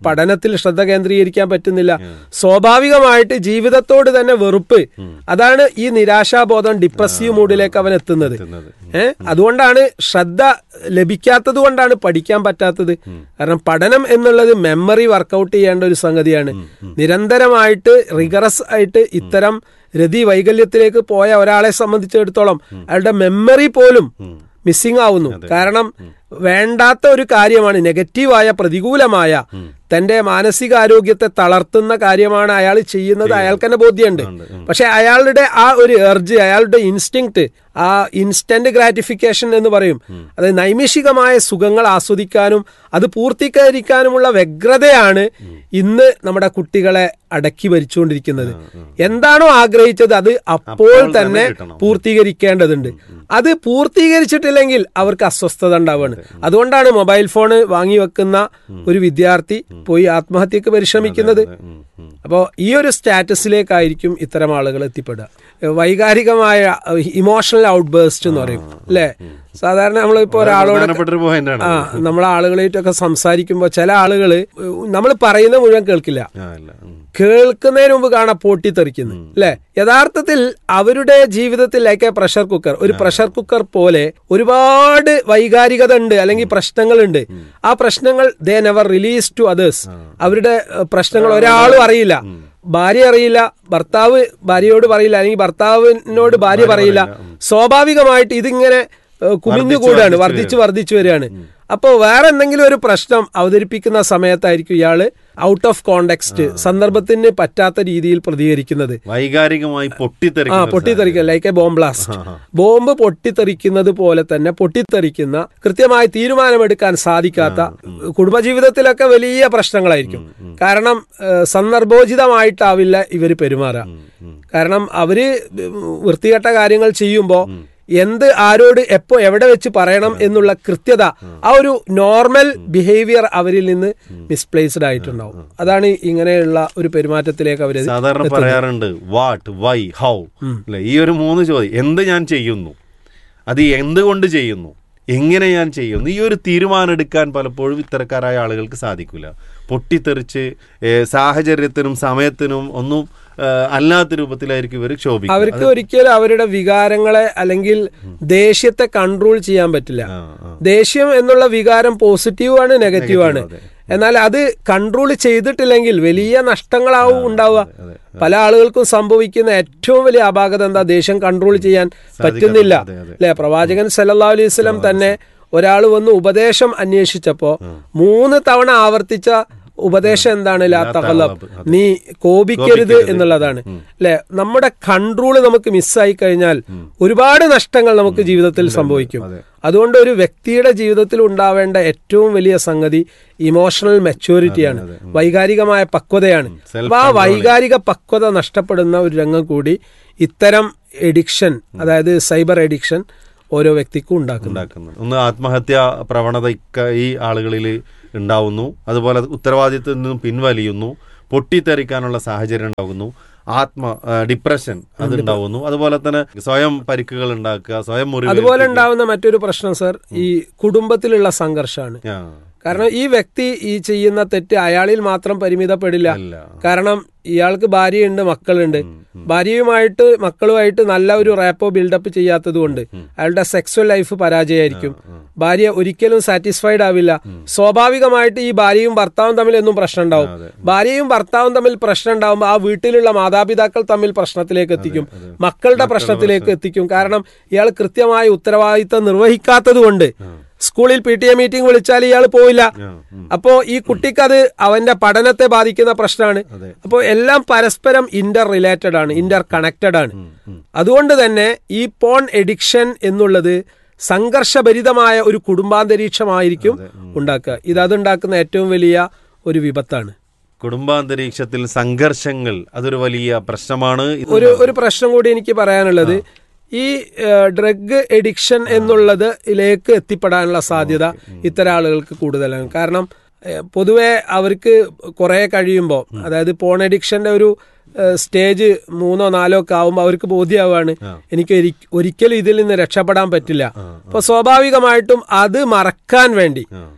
പഠനത്തിൽ ശ്രദ്ധ കേന്ദ്രീകരിക്കാൻ പറ്റുന്നില്ല. സ്വാഭാവികമായിട്ട് ജീവിതത്തോട് തന്നെ വെറുപ്പ്, അതാണ് ഈ നിരാശാബോധം, ഡിപ്രസീവ് മൂഡിലേക്ക് അവൻ എത്തുന്നത്. ഏഹ് അതുകൊണ്ടാണ് ശ്രദ്ധ ലഭിക്കാത്തത് കൊണ്ടാണ് പഠിക്കാൻ പറ്റാത്തത്. കാരണം പഠനം എന്നുള്ളത് മെമ്മറി വർക്കൗട്ട് ചെയ്യേണ്ട ഒരു സംഗതിയാണ്. നിരന്തരമായിട്ട് റിഗറസ് ആയിട്ട് ഇത്തരം രതി വൈകല്യത്തിലേക്ക് പോയ ഒരാളെ സംബന്ധിച്ചിടത്തോളം അയാളുടെ മെമ്മറി പോലും മിസ്സിംഗ് ആവുന്നു. കാരണം വേണ്ടാത്ത ഒരു കാര്യമാണ്, നെഗറ്റീവായ പ്രതികൂലമായ തന്റെ മാനസികാരോഗ്യത്തെ തളർത്തുന്ന കാര്യമാണ് അയാൾ ചെയ്യുന്നത്. അയാൾക്ക് തന്നെ ബോധ്യമുണ്ട്. പക്ഷെ അയാളുടെ ആ ഒരു എർജ്, അയാളുടെ ഇൻസ്റ്റിങ്ക്റ്റ്, ആ ഇൻസ്റ്റന്റ് ഗ്രാറ്റിഫിക്കേഷൻ എന്ന് പറയും, അതായത് നൈമിഷികമായ സുഖങ്ങൾ ആസ്വദിക്കാനും അത് പൂർത്തീകരിക്കാനുമുള്ള വ്യഗ്രതയാണ് ഇന്ന് നമ്മുടെ കുട്ടികളെ അടക്കി ഭരിച്ചുകൊണ്ടിരിക്കുന്നത്. എന്താണോ ആഗ്രഹിച്ചത് അത് അപ്പോൾ തന്നെ പൂർത്തീകരിക്കേണ്ടതുണ്ട്. അത് പൂർത്തീകരിച്ചിട്ടില്ലെങ്കിൽ അവർക്ക് അസ്വസ്ഥത ഉണ്ടാവുകയാണ്. അതുകൊണ്ടാണ് മൊബൈൽ ഫോണ് വാങ്ങി വെക്കുന്ന ഒരു വിദ്യാർത്ഥി പോയി ആത്മഹത്യക്ക് പരിശ്രമിക്കുന്നത്. അപ്പോൾ ഈ ഒരു സ്റ്റാറ്റസിലേക്കായിരിക്കും ഇത്തരം ആളുകൾ എത്തിപ്പെടുക. വൈകാരികമായ ഇമോഷണൽ ഔട്ട്ബേസ്റ്റ് എന്ന് പറയും അല്ലെ. സാധാരണ നമ്മളിപ്പോ ഒരാളോട് ആ നമ്മളെ ആളുകളായിട്ടൊക്കെ സംസാരിക്കുമ്പോൾ ചില ആളുകള് നമ്മൾ പറയുന്ന മുഴുവൻ കേൾക്കില്ല, കേൾക്കുന്നതിന് മുമ്പ് കാണാൻ പൊട്ടിത്തെറിക്കുന്നു അല്ലെ. യഥാർത്ഥത്തിൽ അവരുടെ ജീവിതത്തിൽ ലൈക്ക് എ പ്രഷർ കുക്കർ, ഒരു പ്രഷർ കുക്കർ പോലെ ഒരുപാട് വൈകാരികത ഉണ്ട്, അല്ലെങ്കിൽ പ്രശ്നങ്ങളുണ്ട്. ആ പ്രശ്നങ്ങൾ they never release to others. അവരുടെ പ്രശ്നങ്ങൾ ഒരാളും അറിയില്ല. ഭാര്യ അറിയില്ല, ഭർത്താവ് ഭാര്യയോട് പറയില്ല, അല്ലെങ്കിൽ ഭർത്താവിനോട് ഭാര്യ പറയില്ല. സ്വാഭാവികമായിട്ട് ഇതിങ്ങനെ കുമിഞ്ഞുകൂടാണ്, വർദ്ധിച്ചു വർദ്ധിച്ചു വരികയാണ്. അപ്പോൾ വേറെ എന്തെങ്കിലും ഒരു പ്രശ്നം അവതരിപ്പിക്കുന്ന സമയത്തായിരിക്കും ഇയാള് ഔട്ട് ഓഫ് കോണ്ടെക്സ്റ്റ്, സന്ദർഭത്തിന് പറ്റാത്ത രീതിയിൽ പ്രതികരിക്കുന്നത്. വൈകാരികമായി പൊട്ടിത്തെറിക്കുക. ആ പൊട്ടിത്തെറിക്കുക like A bomb blast. Bomb പൊട്ടിത്തെറിക്കുന്നത് പോലെ തന്നെ പൊട്ടിത്തെറിക്കുന്ന, കൃത്യമായി തീരുമാനമെടുക്കാൻ സാധിക്കാത്ത, കുടുംബജീവിതത്തിലൊക്കെ വലിയ പ്രശ്നങ്ങളായിരിക്കും. കാരണം സന്ദർഭോചിതമായിട്ടാവില്ല ഇവര് പെരുമാറുക. കാരണം അവര് വൃത്തികെട്ട കാര്യങ്ങൾ ചെയ്യുമ്പോൾ എന്ത് ആരോട് എപ്പോ എവിടെ വെച്ച് പറയണം എന്നുള്ള കൃത്യത, ആ ഒരു നോർമൽ ബിഹേവിയർ അവരിൽ നിന്ന് മിസ്പ്ലേസ്ഡ് ആയിട്ടുണ്ടാവും. അതാണ് ഇങ്ങനെയുള്ള ഒരു പെരുമാറ്റത്തിലേക്ക് അവര് സാധാരണ പറയാറുണ്ട്. വാട്ട്, വൈ, ഹൗ അല്ലെ, ഈ ഒരു മൂന്ന് ചോദ്യം. എന്ത് ഞാൻ ചെയ്യുന്നു, അത് എന്തുകൊണ്ട് ചെയ്യുന്നു, എങ്ങനെ ഞാൻ ചെയ്യുന്നു, ഈ ഒരു തീരുമാനം എടുക്കാൻ പലപ്പോഴും ഇത്തരക്കാരായ ആളുകൾക്ക് സാധിക്കില്ല. പൊട്ടിത്തെറിച്ച് സാഹചര്യത്തിനും സമയത്തിനും ഒന്നും അല്ലാത്ത രൂപത്തിലായിരിക്കും ഇവർ ക്ഷോഭിക്കുക. അവർക്ക് ഒരിക്കലും അവരുടെ വികാരങ്ങളെ അല്ലെങ്കിൽ ദേഷ്യത്തെ കൺട്രോൾ ചെയ്യാൻ പറ്റില്ല. ദേഷ്യം എന്നുള്ള വികാരം പോസിറ്റീവാണ്, നെഗറ്റീവാണ്. എന്നാൽ അത് കൺട്രോൾ ചെയ്തിട്ടില്ലെങ്കിൽ വലിയ നഷ്ടങ്ങളാവും ഉണ്ടാവുക. പല ആളുകൾക്കും സംഭവിക്കുന്ന ഏറ്റവും വലിയ അപാകത എന്താ? ദേഷ്യം കൺട്രോൾ ചെയ്യാൻ പറ്റുന്നില്ല അല്ലെ. പ്രവാചകൻ സല്ലല്ലാഹു അലൈഹി വസല്ലം തന്നെ ഒരാൾ വന്ന് ഉപദേശം അന്വേഷിച്ചപ്പോ മൂന്ന് തവണ ആവർത്തിച്ച ഉപദേശം എന്താണ്? ലാ തഖലബ്, നീ കോപിക്കരുത് എന്നുള്ളതാണ് അല്ലെ. നമ്മുടെ കൺട്രോൾ നമുക്ക് മിസ്സായി കഴിഞ്ഞാൽ ഒരുപാട് നഷ്ടങ്ങൾ നമുക്ക് ജീവിതത്തിൽ സംഭവിക്കും. അതുകൊണ്ട് ഒരു വ്യക്തിയുടെ ജീവിതത്തിൽ ഉണ്ടാവേണ്ട ഏറ്റവും വലിയ സംഗതി ഇമോഷണൽ മെച്യൂരിറ്റിയാണ്, വൈകാരികമായ പക്വതയാണ്. അപ്പൊ ആ വൈകാരിക പക്വത നഷ്ടപ്പെടുന്ന ഒരു രംഗം കൂടി ഇത്തരം എഡിക്ഷൻ, അതായത് സൈബർ എഡിക്ഷൻ ഓരോ വ്യക്തിക്കും ഉണ്ടാക്കുന്നു. ഒന്ന് ആത്മഹത്യാ പ്രവണത ഈ ആളുകളിൽ ഉണ്ടാവുന്നു. അതുപോലെ ഉത്തരവാദിത്വത്തിൽ നിന്നും പിൻവലിയുന്നു, പൊട്ടിത്തെറിക്കാനുള്ള സാഹചര്യം ഉണ്ടാകുന്നു, ആത്മ ഡിപ്രഷൻ അതുണ്ടാവുന്നു. അതുപോലെ തന്നെ സ്വയം പരിക്കുകൾ ഉണ്ടാക്കുക, സ്വയം മുറിവ്. അതുപോലെ ഉണ്ടാവുന്ന മറ്റൊരു പ്രശ്നം സർ, ഈ കുടുംബത്തിലുള്ള സംഘർഷമാണ്. കാരണം ഈ വ്യക്തി ഈ ചെയ്യുന്ന തെറ്റ് അയാളിൽ മാത്രം പരിമിതപ്പെടില്ല. കാരണം ഇയാൾക്ക് ഭാര്യയുണ്ട്, മക്കളുണ്ട്. ഭാര്യയുമായിട്ട് മക്കളുമായിട്ട് നല്ല ഒരു റാപ്പോ ബിൽഡപ്പ് ചെയ്യാത്തത് കൊണ്ട് അയാളുടെ സെക്സ്വൽ ലൈഫ് പരാജയമായിരിക്കും. ഭാര്യ ഒരിക്കലും സാറ്റിസ്ഫൈഡ് ആവില്ല. സ്വാഭാവികമായിട്ട് ഈ ഭാര്യയും ഭർത്താവും തമ്മിൽ എന്നും പ്രശ്നം ഉണ്ടാവും. ഭാര്യയും ഭർത്താവും തമ്മിൽ പ്രശ്നം ഉണ്ടാവുമ്പോൾ ആ വീട്ടിലുള്ള മാതാപിതാക്കൾ തമ്മിൽ പ്രശ്നത്തിലേക്ക് എത്തിക്കും, മക്കളുടെ പ്രശ്നത്തിലേക്ക് എത്തിക്കും. കാരണം ഇയാൾ കൃത്യമായ ഉത്തരവാദിത്തം നിർവഹിക്കാത്തത് കൊണ്ട് സ്കൂളിൽ പി ടി എ മീറ്റിംഗ് വിളിച്ചാൽ ഇയാൾ പോയില്ല. അപ്പോ ഈ കുട്ടിക്ക് അത് അവന്റെ പഠനത്തെ ബാധിക്കുന്ന പ്രശ്നമാണ്. അപ്പോൾ എല്ലാം പരസ്പരം ഇന്റർ റിലേറ്റഡ് ആണ്, ഇന്റർ കണക്റ്റഡ് ആണ്. അതുകൊണ്ട് തന്നെ ഈ പോൺ എഡിക്ഷൻ എന്നുള്ളത് സംഘർഷഭരിതമായ ഒരു കുടുംബാന്തരീക്ഷമായിരിക്കും ഉണ്ടാക്കുക. ഇത് അതുണ്ടാക്കുന്ന ഏറ്റവും വലിയ ഒരു വിപത്താണ്. കുടുംബാന്തരീക്ഷത്തിൽ സംഘർഷങ്ങൾ അതൊരു വലിയ പ്രശ്നമാണ്. ഒരു ഒരു പ്രശ്നം കൂടി എനിക്ക് പറയാനുള്ളത്, ഈ ഡ്രഗ് എഡിക്ഷൻ എന്നുള്ളതിലേക്ക് എത്തിപ്പെടാനുള്ള സാധ്യത ഇത്തരം ആളുകൾക്ക് കൂടുതലാണ്. കാരണം പൊതുവെ അവർക്ക് കുറെ കഴിയുമ്പോൾ, അതായത് പോൺ എഡിക്ഷന്റെ ഒരു സ്റ്റേജ് മൂന്നോ നാലോ ഒക്കെ ആവുമ്പോൾ അവർക്ക് ബോധ്യമാവാണ് എനിക്ക് ഒരിക്കലും ഇതിൽ നിന്ന് രക്ഷപ്പെടാൻ പറ്റില്ല. അപ്പൊ സ്വാഭാവികമായിട്ടും അത് മറക്കാൻ വേണ്ടി,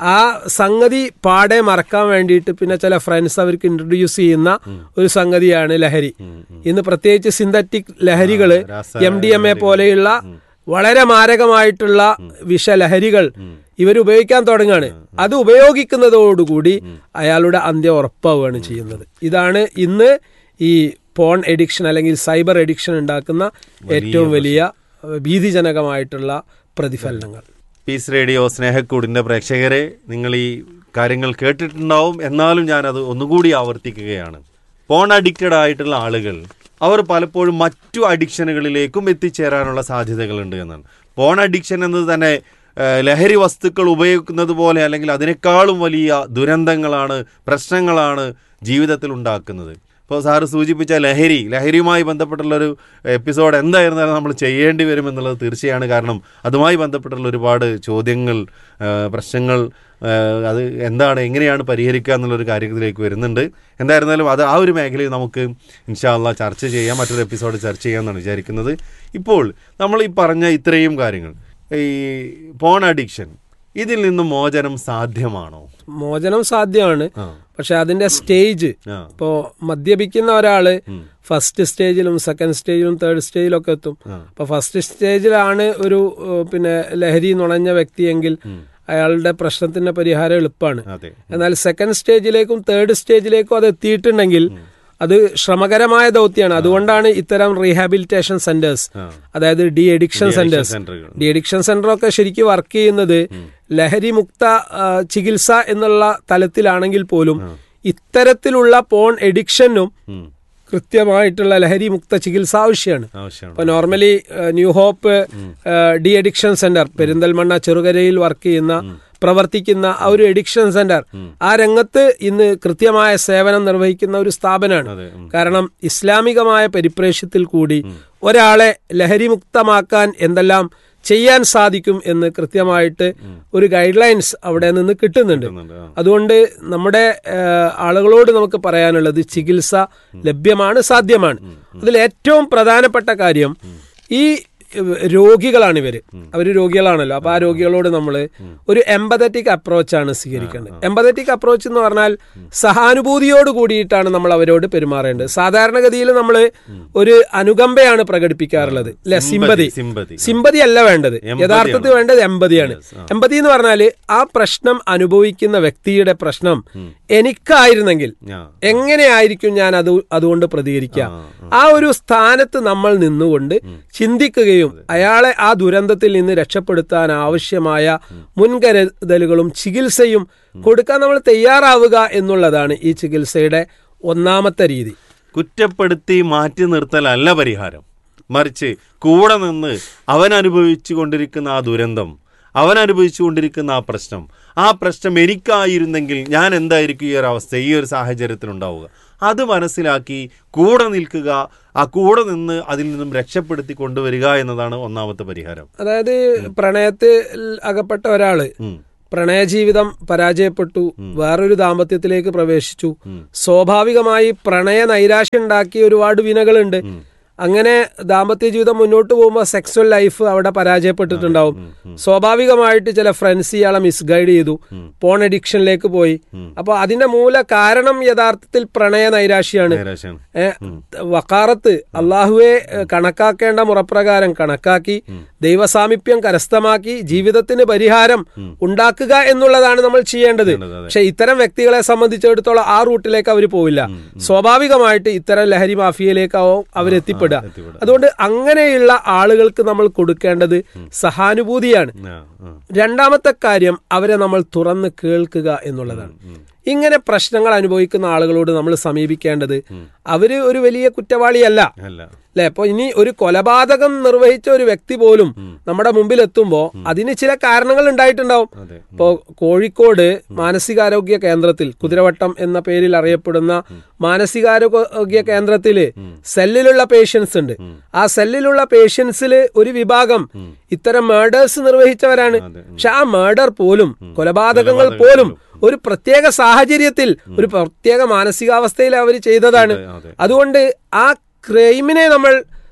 ആ സംഗതി പാടെ മറക്കാൻ വേണ്ടിയിട്ട് പിന്നെ ചില ഫ്രണ്ട്സ് അവർക്ക് ഇൻട്രൊഡ്യൂസ് ചെയ്യുന്ന ഒരു സംഗതിയാണ് ലഹരി. ഇന്ന് പ്രത്യേകിച്ച് synthetic ലഹരികള്, M D M A പോലെയുള്ള വളരെ മാരകമായിട്ടുള്ള വിഷലഹരികൾ ഇവർ ഉപയോഗിക്കാൻ തുടങ്ങുകയാണ്. അത് ഉപയോഗിക്കുന്നതോടുകൂടി അയാളുടെ അന്ത്യം ഉറപ്പാവുകയാണ് ചെയ്യുന്നത്. ഇതാണ് ഇന്ന് ഈ പോൺ എഡിക്ഷൻ അല്ലെങ്കിൽ സൈബർ എഡിക്ഷൻ ഉണ്ടാക്കുന്ന ഏറ്റവും വലിയ ഭീതിജനകമായിട്ടുള്ള പ്രതിഫലനങ്ങൾ. പീസ് റേഡിയോ സ്നേഹക്കൂടിൻ്റെ പ്രേക്ഷകരെ, നിങ്ങൾ ഈ കാര്യങ്ങൾ കേട്ടിട്ടുണ്ടാവും, എന്നാലും ഞാനത് ഒന്നുകൂടി ആവർത്തിക്കുകയാണ്. പോൺ അഡിക്റ്റഡ് ആയിട്ടുള്ള ആളുകൾ അവർ പലപ്പോഴും മറ്റു അഡിക്ഷനുകളിലേക്കും എത്തിച്ചേരാനുള്ള സാധ്യതകളുണ്ട് എന്നാണ്. പോൺ അഡിക്ഷൻ എന്നത് തന്നെ ലഹരി വസ്തുക്കൾ ഉപയോഗിക്കുന്നത് പോലെ അല്ലെങ്കിൽ അതിനേക്കാളും വലിയ ദുരന്തങ്ങളാണ്, പ്രശ്നങ്ങളാണ് ജീവിതത്തിൽ ഉണ്ടാക്കുന്നത്. ഇപ്പോൾ സാറ് സൂചിപ്പിച്ച ലഹരി ലഹരിയുമായി ബന്ധപ്പെട്ടുള്ളൊരു എപ്പിസോഡ് എന്തായിരുന്നാലും നമ്മൾ ചെയ്യേണ്ടി വരുമെന്നുള്ളത് തീർച്ചയാണ്. കാരണം അതുമായി ബന്ധപ്പെട്ടുള്ള ഒരുപാട് ചോദ്യങ്ങൾ, പ്രശ്നങ്ങൾ, അത് എന്താണ്, എങ്ങനെയാണ് പരിഹരിക്കുക എന്നുള്ളൊരു കാര്യത്തിലേക്ക് വരുന്നുണ്ട്. എന്തായിരുന്നാലും അത് ആ ഒരു മേഖലയിൽ നമുക്ക് ഇൻഷാ അള്ളാ ചർച്ച ചെയ്യാം, മറ്റൊരു എപ്പിസോഡ് ചർച്ച ചെയ്യാമെന്നാണ് വിചാരിക്കുന്നത്. ഇപ്പോൾ നമ്മൾ ഈ പറഞ്ഞ ഇത്രയും കാര്യങ്ങൾ, ഈ പോൺ അഡിക്ഷൻ, ഇതിൽ നിന്നും മോചനം സാധ്യമാണോ? മോചനം സാധ്യമാണ്, പക്ഷെ അതിന്റെ സ്റ്റേജ്, ഇപ്പോ മദ്യപിക്കുന്ന ഒരാള് ഫസ്റ്റ് സ്റ്റേജിലും സെക്കൻഡ് സ്റ്റേജിലും തേർഡ് സ്റ്റേജിലും ഒക്കെ എത്തും. അപ്പൊ ഫസ്റ്റ് സ്റ്റേജിലാണ് ഒരു പിന്നെ ലഹരി നുണഞ്ഞ വ്യക്തിയെങ്കിൽ അയാളുടെ പ്രശ്നത്തിന്റെ പരിഹാരം എളുപ്പമാണ്. എന്നാൽ സെക്കൻഡ് സ്റ്റേജിലേക്കും തേർഡ് സ്റ്റേജിലേക്കും അത് എത്തിയിട്ടുണ്ടെങ്കിൽ അത് ശ്രമകരമായ ദൗത്യമാണ്. അതുകൊണ്ടാണ് ഇത്തരം റീഹാബിലിറ്റേഷൻ സെന്റേഴ്സ്, അതായത് D addiction centres, D addiction സെന്ററൊക്കെ ശരിക്കും വർക്ക് ചെയ്യുന്നത് ലഹരി മുക്ത ചികിത്സ എന്നുള്ള തലത്തിലാണെങ്കിൽ പോലും ഇത്തരത്തിലുള്ള പോൺ എഡിക്ഷനും കൃത്യമായിട്ടുള്ള ലഹരി മുക്ത ചികിത്സ ആവശ്യമാണ്. ഇപ്പൊ normally new hope D addiction centre Perinthalmanna ചെറുകരയിൽ work ചെയ്യുന്ന പ്രവർത്തിക്കുന്ന ആ ഒരു എഡിക്ഷൻ സെന്റർ, ആ രംഗത്ത് ഇന്ന് കൃത്യമായ സേവനം നിർവഹിക്കുന്ന ഒരു സ്ഥാപനമാണ്. കാരണം ഇസ്ലാമികമായ പരിപ്രേക്ഷ്യത്തിൽ കൂടി ഒരാളെ ലഹരി മുക്തമാക്കാൻ എന്തെല്ലാം ചെയ്യാൻ സാധിക്കും എന്ന് കൃത്യമായിട്ട് ഒരു ഗൈഡ് ലൈൻസ് അവിടെ നിന്ന് കിട്ടുന്നുണ്ട്. അതുകൊണ്ട് നമ്മുടെ ആളുകളോട് നമുക്ക് പറയാനുള്ളത് ചികിത്സ ലഭ്യമാണ്, സാധ്യമാണ്. അതിൽ ഏറ്റവും പ്രധാനപ്പെട്ട കാര്യം, ഈ രോഗികളാണ് ഇവര്, അവര് രോഗികളാണല്ലോ. അപ്പൊ ആ രോഗികളോട് നമ്മൾ ഒരു എംപതറ്റിക് അപ്രോച്ചാണ് സ്വീകരിക്കേണ്ടത്. എംപതറ്റിക് അപ്രോച്ച് എന്ന് പറഞ്ഞാൽ സഹാനുഭൂതിയോട് കൂടിയിട്ടാണ് നമ്മൾ അവരോട് പെരുമാറേണ്ടത്. സാധാരണഗതിയിൽ നമ്മൾ ഒരു അനുകമ്പയാണ് പ്രകടിപ്പിക്കാറുള്ളത്, അല്ലെ? സിമ്പതി സിമ്പതി അല്ല വേണ്ടത്, യഥാർത്ഥത്തിൽ വേണ്ടത് എമ്പതിയാണ്. എമ്പതി എന്ന് പറഞ്ഞാല് ആ പ്രശ്നം അനുഭവിക്കുന്ന വ്യക്തിയുടെ പ്രശ്നം എനിക്കായിരുന്നെങ്കിൽ എങ്ങനെയായിരിക്കും ഞാൻ അത് അതുകൊണ്ട് പ്രതികരിക്കുക, ആ ഒരു സ്ഥാനത്ത് നമ്മൾ നിന്നുകൊണ്ട് ചിന്തിക്കുകയും അയാളെ ആ ദുരന്തത്തിൽ നിന്ന് രക്ഷപ്പെടുത്താൻ ആവശ്യമായ മുൻകരുതലുകളും ചികിത്സയും കൊടുക്കാൻ നമ്മൾ തയ്യാറാവുക എന്നുള്ളതാണ് ഈ ചികിത്സയുടെ ഒന്നാമത്തെ രീതി. കുറ്റപ്പെടുത്തി മാറ്റി നിർത്തലല്ല പരിഹാരം, മറിച്ച് കൂടെ നിന്ന് അവൻ അനുഭവിച്ചു കൊണ്ടിരിക്കുന്ന ആ ദുരന്തം, അവൻ അനുഭവിച്ചു കൊണ്ടിരിക്കുന്ന ആ പ്രശ്നം, ആ പ്രശ്നം എനിക്കായിരുന്നെങ്കിൽ ഞാൻ എന്തായിരിക്കും ഈ ഒരു അവസ്ഥ, ഈ ഒരു സാഹചര്യത്തിൽ ഉണ്ടാവുക, അത് മനസ്സിലാക്കി കൂടെ നിൽക്കുക, ആ കൂടെ നിന്ന് അതിൽ നിന്നും രക്ഷപ്പെടുത്തി കൊണ്ടുവരിക എന്നതാണ് ഒന്നാമത്തെ പരിഹാരം. അതായത് പ്രണയത്തിൽ അകപ്പെട്ട ഒരാള് പ്രണയജീവിതം പരാജയപ്പെട്ടു, വേറൊരു ദാമ്പത്യത്തിലേക്ക് പ്രവേശിച്ചു. സ്വാഭാവികമായി പ്രണയ നൈരാശ്യം ഉണ്ടാക്കിയ ഒരുപാട് വിനകളുണ്ട്. അങ്ങനെ ദാമ്പത്യ ജീവിതം മുന്നോട്ട് പോകുമ്പോൾ സെക്സ്വൽ ലൈഫ് അവിടെ പരാജയപ്പെട്ടിട്ടുണ്ടാവും. സ്വാഭാവികമായിട്ട് ചില ഫ്രണ്ട്സ് ഇയാളെ മിസ്ഗൈഡ് ചെയ്തു, പോൺ അഡിക്ഷനിലേക്ക് പോയി. അപ്പൊ അതിന്റെ മൂല കാരണം യഥാർത്ഥത്തിൽ പ്രണയ നൈരാശ്യാണ്. വക്കാറത്ത് അള്ളാഹുവെ കണക്കാക്കേണ്ട മുറപ്രകാരം കണക്കാക്കി ദൈവസാമീപ്യം കരസ്ഥമാക്കി ജീവിതത്തിന് പരിഹാരം ഉണ്ടാക്കുക എന്നുള്ളതാണ് നമ്മൾ ചെയ്യേണ്ടത്. പക്ഷെ ഇത്തരം വ്യക്തികളെ സംബന്ധിച്ചിടത്തോളം ആ റൂട്ടിലേക്ക് അവർ പോവില്ല. സ്വാഭാവികമായിട്ട് ഇത്തരം ലഹരി മാഫിയയിലേക്കാവും അവരെത്തിപ്പെടുക. അതുകൊണ്ട് അങ്ങനെയുള്ള ആളുകൾക്ക് നമ്മൾ കൊടുക്കേണ്ടത് സഹാനുഭൂതിയാണ്. രണ്ടാമത്തെ കാര്യം, അവരെ നമ്മൾ തുറന്ന് കേൾക്കുക എന്നുള്ളതാണ്. ഇങ്ങനെ പ്രശ്നങ്ങൾ അനുഭവിക്കുന്ന ആളുകളോട് നമ്മൾ സമീപിക്കേണ്ടത് അവര് ഒരു വലിയ കുറ്റവാളിയല്ല, അല്ലെ? അപ്പൊ ഇനി ഒരു കൊലപാതകം നിർവഹിച്ച ഒരു വ്യക്തി പോലും നമ്മുടെ മുമ്പിൽ എത്തുമ്പോ അതിന് ചില കാരണങ്ങൾ ഉണ്ടായിട്ടുണ്ടാവും. ഇപ്പോ കോഴിക്കോട് മാനസികാരോഗ്യ കേന്ദ്രത്തിൽ, കുതിരവട്ടം എന്ന പേരിൽ അറിയപ്പെടുന്ന മാനസികാരോഗ്യ കേന്ദ്രത്തില് സെല്ലിലുള്ള പേഷ്യൻസ് ഉണ്ട്. ആ സെല്ലിലുള്ള പേഷ്യൻസിൽ ഒരു വിഭാഗം ഇത്തരം മേർഡേഴ്സ് നിർവഹിച്ചവരാണ്. പക്ഷെ ആ മേർഡർ പോലും, കൊലപാതകങ്ങൾ പോലും ഒരു പ്രത്യേക സാഹചര്യത്തിൽ, ഒരു പ്രത്യേക മാനസികാവസ്ഥയിൽ അവർ ചെയ്തതാണ്. അതുകൊണ്ട് ആ ക്രൈമിനെ നമ്മൾ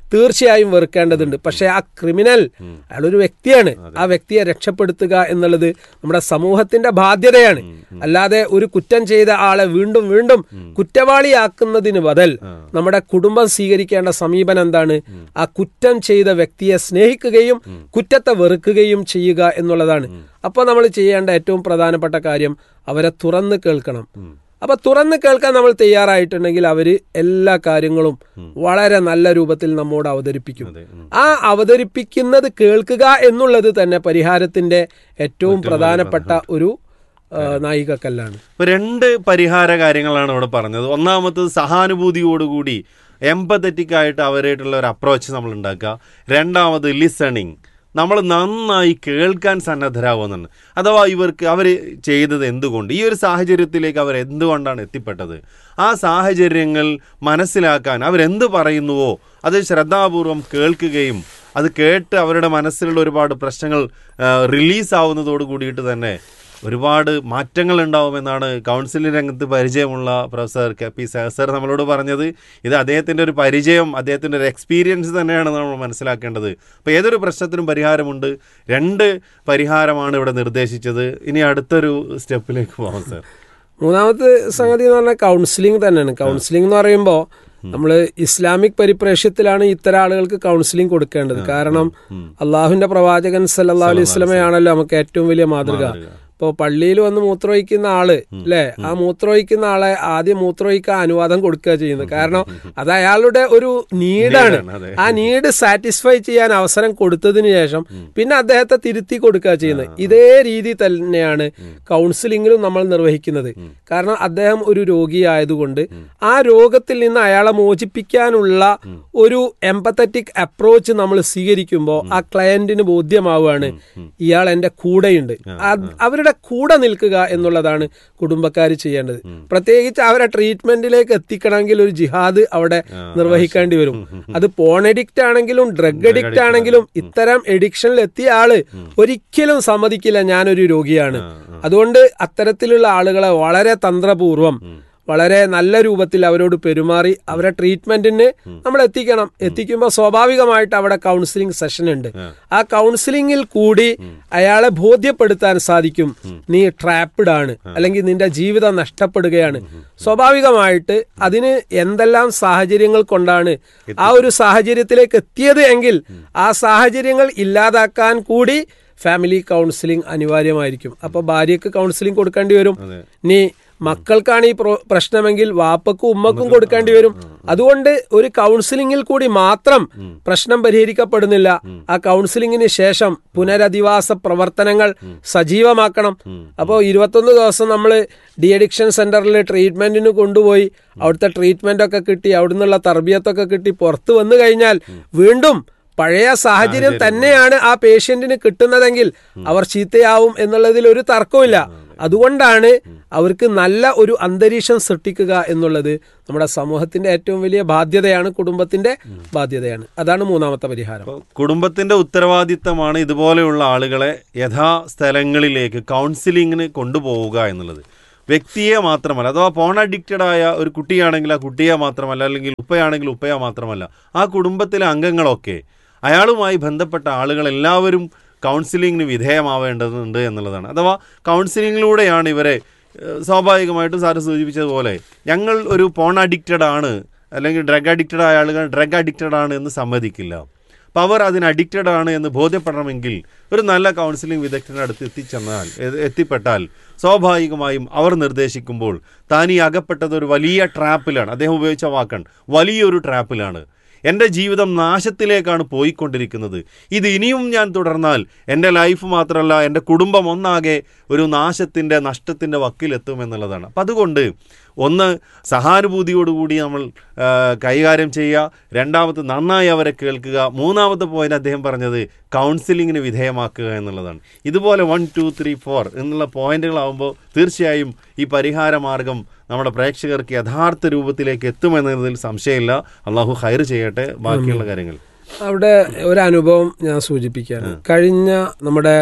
തീർച്ചയായും വെറുക്കേണ്ടതുണ്ട്. പക്ഷെ ആ ക്രിമിനൽ അയാളൊരു വ്യക്തിയാണ്, ആ വ്യക്തിയെ രക്ഷപ്പെടുത്തുക എന്നുള്ളത് നമ്മുടെ സമൂഹത്തിന്റെ ബാധ്യതയാണ്. അല്ലാതെ ഒരു കുറ്റം ചെയ്ത ആളെ വീണ്ടും വീണ്ടും കുറ്റവാളിയാക്കുന്നതിന് ബദൽ നമ്മുടെ കുടുംബം സ്വീകരിക്കേണ്ട സമീപനം എന്താണ്? ആ കുറ്റം ചെയ്ത വ്യക്തിയെ സ്നേഹിക്കുകയും കുറ്റത്തെ വെറുക്കുകയും ചെയ്യുക എന്നുള്ളതാണ്. അപ്പോൾ നമ്മൾ ചെയ്യേണ്ട ഏറ്റവും പ്രധാനപ്പെട്ട കാര്യം അവരെ തുറന്ന് കേൾക്കണം. അപ്പൊ തുറന്ന് കേൾക്കാൻ നമ്മൾ തയ്യാറായിട്ടുണ്ടെങ്കിൽ അവര് എല്ലാ കാര്യങ്ങളും വളരെ നല്ല രൂപത്തിൽ നമ്മോട് അവതരിപ്പിക്കും. ആ അവതരിപ്പിക്കുന്നത് കേൾക്കുക എന്നുള്ളത് തന്നെ പരിഹാരത്തിന്റെ ഏറ്റവും പ്രധാനപ്പെട്ട ഒരു നായികക്കല്ലാണ്. രണ്ട് പരിഹാര കാര്യങ്ങളാണ് ഇവിടെ പറഞ്ഞത്. ഒന്നാമത്തത് സഹാനുഭൂതിയോടുകൂടി എംപത്തറ്റിക് ആയിട്ട് അവരായിട്ടുള്ള ഒരു അപ്രോച്ച് നമ്മൾ ഉണ്ടാക്കുക. രണ്ടാമത് ലിസണിങ്, നമ്മൾ നന്നായി കേൾക്കാൻ സന്നദ്ധരാകുമെന്നാണ്. അഥവാ ഇവർക്ക് അവർ ചെയ്തത് എന്തുകൊണ്ട്, ഈ ഒരു സാഹചര്യത്തിലേക്ക് അവർ എന്തുകൊണ്ടാണ് എത്തിപ്പെട്ടത്, ആ സാഹചര്യങ്ങൾ മനസ്സിലാക്കാൻ അവരെന്ത് പറയുന്നുവോ അത് ശ്രദ്ധാപൂർവം കേൾക്കുകയും അത് കേട്ട് അവരുടെ മനസ്സിലുള്ള ഒരുപാട് പ്രശ്നങ്ങൾ റിലീസാവുന്നതോട് കൂടിയിട്ട് തന്നെ ഒരുപാട് മാറ്റങ്ങൾ ഉണ്ടാവുമെന്നാണ് കൗൺസിലിംഗ് രംഗത്ത് പരിചയമുള്ള പ്രൊഫസർ കെ പി സർ നമ്മളോട് പറഞ്ഞത്. ഇത് അദ്ദേഹത്തിൻ്റെ ഒരു പരിചയം, അദ്ദേഹത്തിൻ്റെ ഒരു എക്സ്പീരിയൻസ് തന്നെയാണ് നമ്മൾ മനസ്സിലാക്കേണ്ടത്. അപ്പോൾ ഏതൊരു പ്രശ്നത്തിനും പരിഹാരമുണ്ട്. രണ്ട് പരിഹാരമാണ് ഇവിടെ നിർദ്ദേശിച്ചത്. ഇനി അടുത്തൊരു സ്റ്റെപ്പിലേക്ക് പോകാം സർ. മൂന്നാമത്തെ സംഗതി എന്ന് പറഞ്ഞാൽ കൗൺസിലിംഗ് തന്നെയാണ്. കൗൺസിലിംഗ് എന്ന് പറയുമ്പോൾ നമ്മൾ ഇസ്ലാമിക് പരിപ്രേക്ഷ്യത്തിലാണ് ഇത്തരം ആളുകൾക്ക് കൗൺസിലിംഗ് കൊടുക്കേണ്ടത്. കാരണം അള്ളാഹുവിന്റെ പ്രവാചകൻ സല്ലല്ലാഹു അലൈഹി വസല്ലമയാണല്ലോ നമുക്ക് ഏറ്റവും വലിയ മാതൃക. ഇപ്പോൾ പള്ളിയിൽ വന്ന് മൂത്രമൊഴിക്കുന്ന ആള് അല്ലെ, ആ മൂത്രമൊഴിക്കുന്ന ആളെ ആദ്യം മൂത്രമൊഴിക്കാൻ അനുവാദം കൊടുക്കുക ചെയ്യുന്നത്. കാരണം അത് അയാളുടെ ഒരു നീഡാണ്. ആ നീഡ് സാറ്റിസ്ഫൈ ചെയ്യാൻ അവസരം കൊടുത്തതിന് ശേഷം പിന്നെ അദ്ദേഹത്തെ തിരുത്തി കൊടുക്കുക ചെയ്യുന്നത്. ഇതേ രീതി തന്നെയാണ് കൗൺസിലിംഗിലും നമ്മൾ നിർവഹിക്കുന്നത്. കാരണം അദ്ദേഹം ഒരു രോഗിയായതുകൊണ്ട് ആ രോഗത്തിൽ നിന്ന് അയാളെ മോചിപ്പിക്കാനുള്ള ഒരു എംപത്തറ്റിക് അപ്രോച്ച് നമ്മൾ സ്വീകരിക്കുമ്പോൾ ആ ക്ലയന്റിന് ബോധ്യമാവുകയാണ് ഇയാൾ എന്റെ കൂടെയുണ്ട്. അവരുടെ കൂടെ നിൽക്കുക എന്നുള്ളതാണ് കുടുംബക്കാർ ചെയ്യേണ്ടത്. പ്രത്യേകിച്ച് അവരെ ട്രീറ്റ്മെന്റിലേക്ക് എത്തിക്കണമെങ്കിൽ ഒരു ജിഹാദ് അവിടെ നിർവഹിക്കേണ്ടി വരും. അത് പോൺ എഡിക്റ്റ് ആണെങ്കിലും ഡ്രഗ് എഡിക്റ്റ് ആണെങ്കിലും ഇത്തരം എഡിക്ഷനിൽ എത്തിയ ആള് ഒരിക്കലും സമ്മതിക്കില്ല ഞാനൊരു രോഗിയാണ്. അതുകൊണ്ട് അത്തരത്തിലുള്ള ആളുകളെ വളരെ തന്ത്രപൂർവം വളരെ നല്ല രൂപത്തിൽ അവരോട് പെരുമാറി അവരെ ട്രീറ്റ്മെന്റിന് നമ്മൾ എത്തിക്കണം. എത്തിക്കുമ്പോൾ സ്വാഭാവികമായിട്ട് അവിടെ കൗൺസിലിംഗ് സെഷൻ ഉണ്ട്. ആ കൗൺസിലിംഗിൽ കൂടി അയാളെ ബോധ്യപ്പെടുത്താൻ സാധിക്കും നീ ട്രാപ്ഡ് ആണ്, അല്ലെങ്കിൽ നിന്റെ ജീവിതം നഷ്ടപ്പെടുകയാണ്. സ്വാഭാവികമായിട്ട് അതിന് എന്തെല്ലാം സാഹചര്യങ്ങൾ കൊണ്ടാണ് ആ ഒരു സാഹചര്യത്തിലേക്ക് എത്തിയത് എങ്കിൽ ആ സാഹചര്യങ്ങൾ ഇല്ലാതാക്കാൻ കൂടി ഫാമിലി കൗൺസിലിംഗ് അനിവാര്യമായിരിക്കും. അപ്പൊ ഭാര്യക്ക് കൗൺസിലിംഗ് കൊടുക്കേണ്ടി വരും. നീ മക്കൾക്കാണ് ഈ പ്രശ്നമെങ്കിൽ വാപ്പക്കും ഉമ്മക്കും കൊടുക്കേണ്ടി വരും. അതുകൊണ്ട് ഒരു കൗൺസിലിംഗിൽ കൂടി മാത്രം പ്രശ്നം പരിഹരിക്കപ്പെടുന്നില്ല. ആ കൗൺസിലിംഗിന് ശേഷം പുനരധിവാസ പ്രവർത്തനങ്ങൾ സജീവമാക്കണം. അപ്പോൾ ഇരുപത്തൊന്ന് ദിവസം നമ്മൾ ഡി അഡിക്ഷൻ സെന്ററിൽ ട്രീറ്റ്മെന്റിന് കൊണ്ടുപോയി അവിടുത്തെ ട്രീറ്റ്മെന്റ് ഒക്കെ കിട്ടി, അവിടുന്നുള്ള തർബിയത്തൊക്കെ കിട്ടി പുറത്തു വന്നു കഴിഞ്ഞാൽ വീണ്ടും പഴയ സാഹചര്യം തന്നെയാണ് ആ പേഷ്യന്റിന് കിട്ടുന്നതെങ്കിൽ അവർ ചീത്തയാവും എന്നുള്ളതിൽ ഒരു തർക്കമില്ല. അതുകൊണ്ടാണ് അവർക്ക് നല്ല ഒരു അന്തരീക്ഷം സൃഷ്ടിക്കുക എന്നുള്ളത് നമ്മുടെ സമൂഹത്തിന്റെ ഏറ്റവും വലിയ ബാധ്യതയാണ്, കുടുംബത്തിന്റെ ബാധ്യതയാണ്. അതാണ് മൂന്നാമത്തെ പരിഹാരം. കുടുംബത്തിന്റെ ഉത്തരവാദിത്തമാണ് ഇതുപോലെയുള്ള ആളുകളെ യഥാസ്ഥലങ്ങളിലേക്ക് കൗൺസിലിങ്ങിന് കൊണ്ടുപോവുക എന്നുള്ളത്. വ്യക്തിയെ മാത്രമല്ല, അഥവാ പോൺ അഡിക്റ്റഡ് ആയ ഒരു കുട്ടിയാണെങ്കിൽ ആ കുട്ടിയെ മാത്രമല്ല, അല്ലെങ്കിൽ ഉപ്പയാണെങ്കിൽ ഉപ്പയെ മാത്രമല്ല, ആ കുടുംബത്തിലെ അംഗങ്ങളൊക്കെ അയാളുമായി ബന്ധപ്പെട്ട ആളുകൾ എല്ലാവരും കൗൺസിലിങ്ങിന് വിധേയമാവേണ്ടതുണ്ട് എന്നുള്ളതാണ്. അഥവാ കൗൺസിലിങ്ങിലൂടെയാണ് ഇവരെ സ്വാഭാവികമായിട്ടും സാറ് സൂചിപ്പിച്ചതുപോലെ ഞങ്ങൾ ഒരു പോൺ അഡിക്റ്റഡ് ആണ് അല്ലെങ്കിൽ ഡ്രഗ് അഡിക്റ്റഡ് ആയ ആളുകൾ ഡ്രഗ് അഡിക്റ്റഡ് ആണ് എന്ന് സമ്മതിക്കില്ല. അപ്പോൾ അവർ അതിന് അഡിക്റ്റഡ് ആണ് എന്ന് ബോധ്യപ്പെടണമെങ്കിൽ ഒരു നല്ല കൗൺസിലിംഗ് വിദഗ്ധൻ്റെ അടുത്ത് എത്തിച്ചെന്നാൽ എത്തിപ്പെട്ടാൽ സ്വാഭാവികമായും അവർ നിർദ്ദേശിക്കുമ്പോൾ താൻ ഈ അകപ്പെട്ടത് ഒരു വലിയ ട്രാപ്പിലാണ്, അദ്ദേഹം ഉപയോഗിച്ച വാക്കാണ് വലിയൊരു ട്രാപ്പിലാണ്, എൻ്റെ ജീവിതം നാശത്തിലേക്കാണ് പോയിക്കൊണ്ടിരിക്കുന്നത്, ഇത് ഇനിയും ഞാൻ തുടർന്നാൽ എൻ്റെ ലൈഫ് മാത്രമല്ല എൻ്റെ കുടുംബം ഒന്നാകെ ഒരു നാശത്തിൻ്റെ നഷ്ടത്തിൻ്റെ വക്കിലെത്തുമെന്നുള്ളതാണ്. അപ്പം അതുകൊണ്ട് ഒന്ന് സഹാനുഭൂതിയോടുകൂടി നമ്മൾ കൈകാര്യം ചെയ്യുക, രണ്ടാമത്തെ നന്നായി അവരെ കേൾക്കുക, മൂന്നാമത്തെ പോയിന്റ് അദ്ദേഹം പറഞ്ഞത് കൗൺസിലിങ്ങിന് വിധേയമാക്കുക എന്നുള്ളതാണ്. ഇതുപോലെ വൺ ടു ത്രീ ഫോർ എന്നുള്ള പോയിന്റുകളാകുമ്പോൾ തീർച്ചയായും ഈ പരിഹാര മാർഗം നമ്മുടെ പ്രേക്ഷകർക്ക് യഥാർത്ഥ രൂപത്തിലേക്ക് എത്തുമെന്നതിൽ സംശയമില്ല. അള്ളാഹു ഖൈർ ചെയ്യട്ടെ. ബാക്കിയുള്ള കാര്യങ്ങൾ അവിടെ ഒരു അനുഭവം ഞാൻ സൂചിപ്പിക്കുകയാണ്. കഴിഞ്ഞ നമ്മുടെ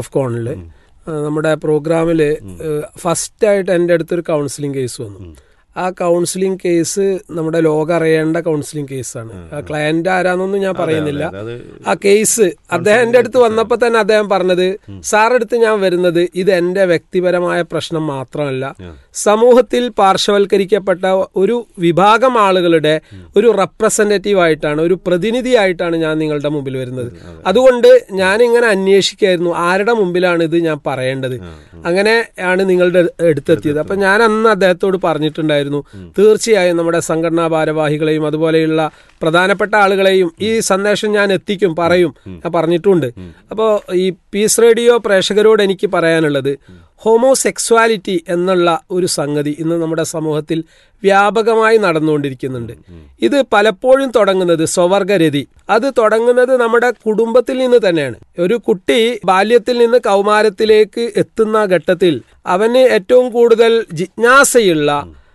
പ്രോഫ്കോണില് നമ്മുടെ പ്രോഗ്രാമില് ഫസ്റ്റ് ആയിട്ട് എൻ്റെ അടുത്തൊരു കൗൺസിലിംഗ് കേസ് വന്നു. ആ കൗൺസിലിംഗ് കേസ് നമ്മുടെ ലോകം അറിയേണ്ട കൗൺസിലിംഗ് കേസാണ്. ആ ക്ലയന്റ് ആരാന്നൊന്നും ഞാൻ പറയുന്നില്ല. ആ കേസ് അദ്ദേഹം എൻ്റെ അടുത്ത് വന്നപ്പോൾ തന്നെ അദ്ദേഹം പറഞ്ഞത്, സാറടുത്ത് ഞാൻ വരുന്നത് ഇത് എൻ്റെ വ്യക്തിപരമായ പ്രശ്നം മാത്രമല്ല, സമൂഹത്തിൽ പാർശ്വവൽക്കരിക്കപ്പെട്ട ഒരു വിഭാഗം ആളുകളുടെ ഒരു റെപ്രസെന്റേറ്റീവ് ആയിട്ടാണ്, ഒരു പ്രതിനിധിയായിട്ടാണ് ഞാൻ നിങ്ങളുടെ മുമ്പിൽ വരുന്നത്. അതുകൊണ്ട് ഞാനിങ്ങനെ അന്വേഷിക്കായിരുന്നു ആരുടെ മുമ്പിലാണ് ഇത് ഞാൻ പറയേണ്ടത്. അങ്ങനെയാണ് നിങ്ങളുടെ അടുത്തെത്തിയത്. അപ്പൊ ഞാൻ അന്ന് അദ്ദേഹത്തോട് പറഞ്ഞിട്ടുണ്ടായിരുന്നു, തീർച്ചയായും നമ്മുടെ സംഘടനാ ഭാരവാഹികളെയും അതുപോലെയുള്ള പ്രധാനപ്പെട്ട ആളുകളെയും ഈ സന്ദേശം ഞാൻ എത്തിക്കും, പറയും, ഞാൻ പറഞ്ഞിട്ടുണ്ട്. അപ്പോൾ ഈ പീസ് റേഡിയോ പ്രേക്ഷകരോട് എനിക്ക് പറയാനുള്ളത്, ഹോമോസെക്സ്വാലിറ്റി എന്നുള്ള ഒരു സംഗതി ഇന്ന് നമ്മുടെ സമൂഹത്തിൽ വ്യാപകമായി നടന്നുകൊണ്ടിരിക്കുന്നുണ്ട്. ഇത് പലപ്പോഴും തുടങ്ങുന്നത് സ്വവർഗരതി, അത് തുടങ്ങുന്നത് നമ്മുടെ കുടുംബത്തിൽ നിന്ന് തന്നെയാണ്. ഒരു കുട്ടി ബാല്യത്തിൽ നിന്ന് കൗമാരത്തിലേക്ക് എത്തുന്ന ഘട്ടത്തിൽ അവന് ഏറ്റവും കൂടുതൽ ജിജ്ഞാസയുള്ള,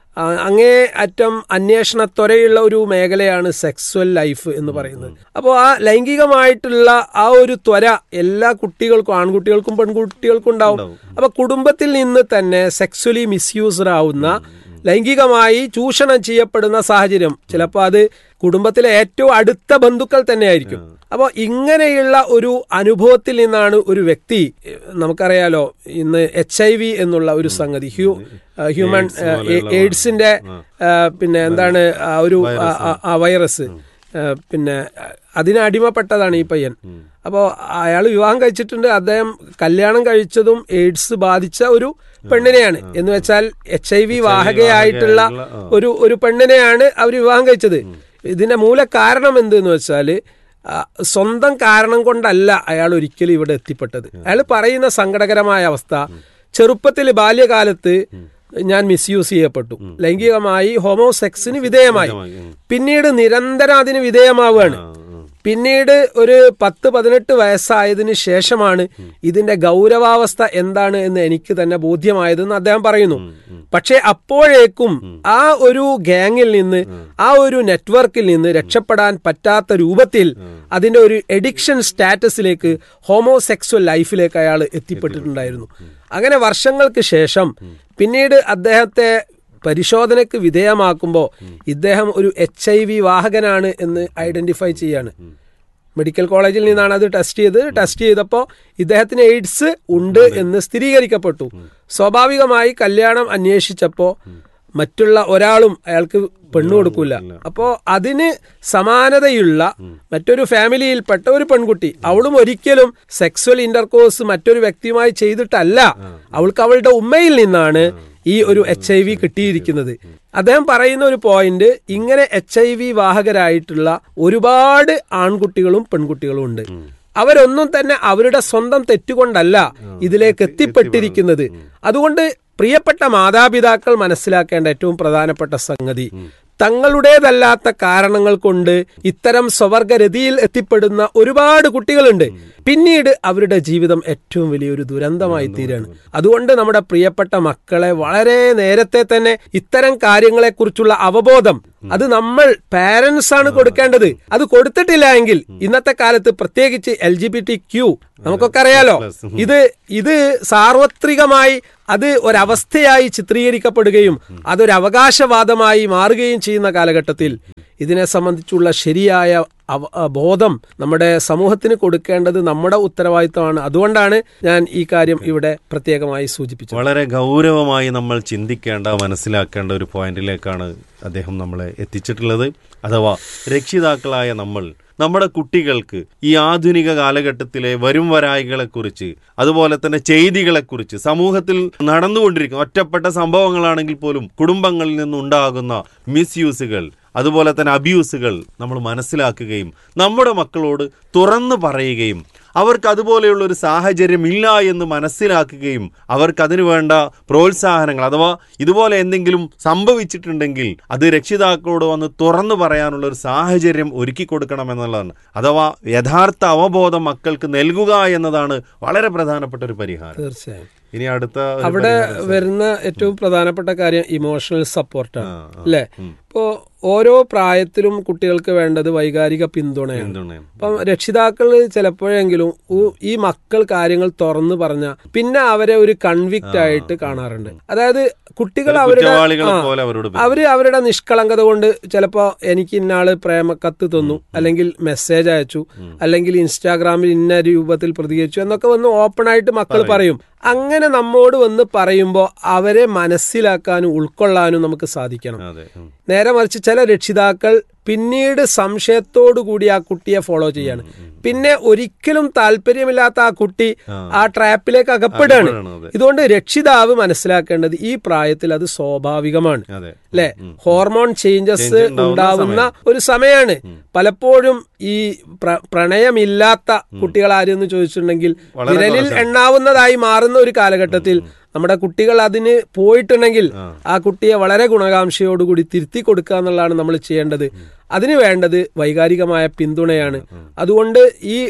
അങ്ങേ അറ്റം അന്വേഷണത്വരയുള്ള ഒരു മേഖലയാണ് സെക്സ്വൽ ലൈഫ് എന്ന് പറയുന്നത്. അപ്പോൾ ആ ലൈംഗികമായിട്ടുള്ള ആ ഒരു ത്വര എല്ലാ കുട്ടികൾക്കും, ആൺകുട്ടികൾക്കും പെൺകുട്ടികൾക്കും ഉണ്ടാവും. അപ്പൊ കുടുംബത്തിൽ നിന്ന് തന്നെ സെക്സ്വലി മിസ്യൂസ്ഡ് ആവുന്ന, ലൈംഗികമായി ചൂഷണം ചെയ്യപ്പെടുന്ന സാഹചര്യം, ചിലപ്പോൾ അത് കുടുംബത്തിലെ ഏറ്റവും അടുത്ത ബന്ധുക്കൾ തന്നെയായിരിക്കും. അപ്പോൾ ഇങ്ങനെയുള്ള ഒരു അനുഭവത്തിൽ നിന്നാണ് ഒരു വ്യക്തി, നമുക്കറിയാലോ ഇന്ന് എച്ച് ഐ വി എന്നുള്ള ഒരു സംഗതി, ഹ്യൂ ഹ്യൂമൻ എയ്ഡ്സിന്റെ പിന്നെ എന്താണ് ഒരു വൈറസ്, പിന്നെ അതിന് അടിമപ്പെട്ടതാണ് ഈ പയ്യൻ. അപ്പോൾ അയാൾ വിവാഹം കഴിച്ചിട്ടുണ്ട്, അദ്ദേഹം കല്യാണം കഴിച്ചതും എയ്ഡ്സ് ബാധിച്ച ഒരു പെണ്ണിനെയാണ്. എന്ന് വെച്ചാൽ എച്ച് ഐ വി വാഹകയായിട്ടുള്ള ഒരു ഒരു പെണ്ണിനെയാണ് അവർ വിവാഹം കഴിച്ചത്. ഇതിന്റെ മൂല കാരണം എന്തെന്ന് വെച്ചാൽ സ്വന്തം കാരണം കൊണ്ടല്ല അയാൾ ഒരിക്കലും ഇവിടെ എത്തിപ്പെട്ടത്. അയാൾ പറയുന്ന സങ്കടകരമായ അവസ്ഥ, ചെറുപ്പത്തിൽ ബാല്യകാലത്ത് ഞാൻ മിസ്യൂസ് ചെയ്യപ്പെട്ടു, ലൈംഗികമായി ഹോമോസെക്സിന് വിധേയമായി, പിന്നീട് നിരന്തരം അതിന് വിധേയമാവുകയാണ്. പിന്നീട് ഒരു പത്ത് പതിനെട്ട് വയസ്സായതിനു ശേഷമാണ് ഇതിന്റെ ഗൗരവാവസ്ഥ എന്താണ് എന്ന് എനിക്ക് തന്നെ ബോധ്യമായതെന്ന് അദ്ദേഹം പറയുന്നു. പക്ഷെ അപ്പോഴേക്കും ആ ഒരു ഗ്യാങ്ങിൽ നിന്ന്, ആ ഒരു നെറ്റ്വർക്കിൽ നിന്ന് രക്ഷപ്പെടാൻ പറ്റാത്ത രൂപത്തിൽ അതിന്റെ ഒരു എഡിക്ഷൻ സ്റ്റാറ്റസിലേക്ക്, ഹോമോസെക്സ്വൽ ലൈഫിലേക്ക് അയാൾ എത്തിപ്പെട്ടിട്ടുണ്ടായിരുന്നു. അങ്ങനെ വർഷങ്ങൾക്ക് ശേഷം പിന്നീട് അദ്ദേഹത്തെ പരിശോധനയ്ക്ക് വിധേയമാക്കുമ്പോൾ ഇദ്ദേഹം ഒരു എച്ച് ഐ വി വാഹകനാണ് എന്ന് ഐഡന്റിഫൈ ചെയ്യാണ്. മെഡിക്കൽ കോളേജിൽ നിന്നാണ് അത് ടെസ്റ്റ് ചെയ്ത് ടെസ്റ്റ് ചെയ്തപ്പോൾ ഇദ്ദേഹത്തിന് എയ്ഡ്സ് ഉണ്ട് എന്ന് സ്ഥിരീകരിക്കപ്പെട്ടു. സ്വാഭാവികമായി കല്യാണം അന്വേഷിച്ചപ്പോൾ മറ്റുള്ള ഒരാളും അയാൾക്ക് പെണ്ണു കൊടുക്കൂല. അപ്പോ അതിന് സമാനതയുള്ള മറ്റൊരു ഫാമിലിയിൽപ്പെട്ട ഒരു പെൺകുട്ടി, അവളും ഒരിക്കലും സെക്സ്വൽ ഇന്റർകോഴ്സ് മറ്റൊരു വ്യക്തിയുമായി ചെയ്തിട്ടല്ല, അവൾക്ക് അവളുടെ ഉമ്മയിൽ നിന്നാണ് ഈ ഒരു എച്ച് ഐ വി കിട്ടിയിരിക്കുന്നത്. അദ്ദേഹം പറയുന്ന ഒരു പോയിന്റ്, ഇങ്ങനെ എച്ച് ഐ വി വാഹകരായിട്ടുള്ള ഒരുപാട് ആൺകുട്ടികളും പെൺകുട്ടികളും ഉണ്ട്. അവരൊന്നും തന്നെ അവരുടെ സ്വന്തം തെറ്റുകൊണ്ടല്ല ഇതിലേക്ക് എത്തിപ്പെട്ടിരിക്കുന്നത്. അതുകൊണ്ട് പ്രിയപ്പെട്ട മാതാപിതാക്കൾ മനസ്സിലാക്കേണ്ട ഏറ്റവും പ്രധാനപ്പെട്ട സംഗതി, തങ്ങളുടേതല്ലാത്ത കാരണങ്ങൾ കൊണ്ട് ഇത്തരം സ്വവർഗരതിയിൽ എത്തിപ്പെടുന്ന ഒരുപാട് കുട്ടികളുണ്ട്. പിന്നീട് അവരുടെ ജീവിതം ഏറ്റവും വലിയൊരു ദുരന്തമായി തീരാണ്. അതുകൊണ്ട് നമ്മുടെ പ്രിയപ്പെട്ട മക്കളെ വളരെ നേരത്തെ തന്നെ ഇത്തരം കാര്യങ്ങളെക്കുറിച്ചുള്ള അവബോധം അത് നമ്മൾ പാരന്റ്സ് ആണ് കൊടുക്കേണ്ടത്. അത് കൊടുത്തിട്ടില്ല എങ്കിൽ ഇന്നത്തെ കാലത്ത് പ്രത്യേകിച്ച് L G B T Q നമുക്കൊക്കെ അറിയാലോ, ഇത് ഇത് സാർവത്രികമായി അത് ഒരവസ്ഥയായി ചിത്രീകരിക്കപ്പെടുകയും അതൊരു അവകാശവാദമായി മാറുകയും ചെയ്യുന്ന കാലഘട്ടത്തിൽ ഇതിനെ സംബന്ധിച്ചുള്ള ശരിയായ ബോധം നമ്മുടെ സമൂഹത്തിന് കൊടുക്കേണ്ടത് നമ്മുടെ ഉത്തരവാദിത്തമാണ്. അതുകൊണ്ടാണ് ഞാൻ ഈ കാര്യം ഇവിടെ പ്രത്യേകമായി സൂചിപ്പിച്ചത്. വളരെ ഗൗരവമായി നമ്മൾ ചിന്തിക്കേണ്ട, മനസ്സിലാക്കേണ്ട ഒരു പോയിന്റിലേക്കാണ് അദ്ദേഹം നമ്മളെ എത്തിച്ചിട്ടുള്ളത്. അഥവാ രക്ഷിതാക്കളായ നമ്മൾ നമ്മുടെ കുട്ടികൾക്ക് ഈ ആധുനിക കാലഘട്ടത്തിലെ വരും വരായികളെക്കുറിച്ച്, അതുപോലെ തന്നെ ചെയ്തികളെക്കുറിച്ച്, സമൂഹത്തിൽ നടന്നുകൊണ്ടിരിക്കുന്ന ഒറ്റപ്പെട്ട സംഭവങ്ങളാണെങ്കിൽ പോലും കുടുംബങ്ങളിൽ നിന്നുണ്ടാകുന്ന മിസ്യൂസുകൾ, അതുപോലെ തന്നെ അബ്യൂസുകൾ നമ്മൾ മനസ്സിലാക്കുകയും നമ്മുടെ മക്കളോട് തുറന്നു പറയുകയും അവർക്ക് അതുപോലെയുള്ളൊരു സാഹചര്യം ഇല്ല എന്ന് മനസ്സിലാക്കുകയും അവർക്കതിനു വേണ്ട പ്രോത്സാഹനങ്ങൾ, അഥവാ ഇതുപോലെ എന്തെങ്കിലും സംഭവിച്ചിട്ടുണ്ടെങ്കിൽ അത് രക്ഷിതാക്കളോട് വന്ന് തുറന്നു പറയാനുള്ള ഒരു സാഹചര്യം ഒരുക്കി കൊടുക്കണമെന്നുള്ളതാണ്. അഥവാ യഥാർത്ഥ അവബോധം മക്കൾക്ക് നൽകുക എന്നതാണ് വളരെ പ്രധാനപ്പെട്ട ഒരു പരിഹാരം. തീർച്ചയായും ഇനി അടുത്ത അവിടെ വരുന്ന ഏറ്റവും പ്രധാനപ്പെട്ട കാര്യം ഇമോഷണൽ സപ്പോർട്ടാണ് അല്ലേ. ഇപ്പോ ഓരോ പ്രായത്തിലും കുട്ടികൾക്ക് വേണ്ടത് വൈകാരിക പിന്തുണയാണ്. അപ്പം രക്ഷിതാക്കൾ ചിലപ്പോഴെങ്കിലും ഈ മക്കൾ കാര്യങ്ങൾ തുറന്നു പറഞ്ഞ പിന്നെ അവരെ ഒരു കൺവിക്റ്റ് ആയിട്ട് കാണാറുണ്ട്. അതായത് കുട്ടികൾ അവരുടെ അവര് അവരുടെ നിഷ്കളങ്കത കൊണ്ട് ചിലപ്പോ എനിക്ക് ഇന്നാള് പ്രേമക്കത്ത് തന്നു, അല്ലെങ്കിൽ മെസ്സേജ് അയച്ചു, അല്ലെങ്കിൽ ഇൻസ്റ്റാഗ്രാമിൽ ഇന്ന രൂപത്തിൽ പ്രതികരിച്ചു എന്നൊക്കെ വന്ന് ഓപ്പൺ ആയിട്ട് മക്കൾ പറയും. അങ്ങനെ നമ്മോട് വന്ന് പറയുമ്പോൾ അവരെ മനസ്സിലാക്കാനും ഉൾക്കൊള്ളാനും നമുക്ക് സാധിക്കണം. നേരെ മറിച്ച് ചില രക്ഷിതാക്കൾ പിന്നീട് സംശയത്തോടു കൂടി ആ കുട്ടിയെ ഫോളോ ചെയ്യാണ്. പിന്നെ ഒരിക്കലും താല്പര്യമില്ലാത്ത ആ കുട്ടി ആ ട്രാപ്പിലേക്ക് അകപ്പെടുകയാണ്. ഇതുകൊണ്ട് രക്ഷിതാവ് മനസ്സിലാക്കേണ്ടത് ഈ പ്രായത്തിൽ അത് സ്വാഭാവികമാണ് അല്ലെ. ഹോർമോൺ ചേഞ്ചസ് ഉണ്ടാവുന്ന ഒരു സമയമാണ്. പലപ്പോഴും ഈ പ്രണയമില്ലാത്ത കുട്ടികൾ ആരെന്ന് ചോദിച്ചിട്ടുണ്ടെങ്കിൽ വിരലിൽ എണ്ണാവുന്നതായി മാറുന്ന ഒരു കാലഘട്ടത്തിൽ നമ്മുടെ കുട്ടികൾ അതിന് പോയിട്ടുണ്ടെങ്കിൽ ആ കുട്ടിയെ വളരെ ഗുണകാംക്ഷയോടുകൂടി തിരുത്തി കൊടുക്കുക എന്നുള്ളതാണ് നമ്മൾ ചെയ്യേണ്ടത്. അതിന് വേണ്ടത് വൈകാരികമായ പിന്തുണയാണ്. അതുകൊണ്ട് ഈ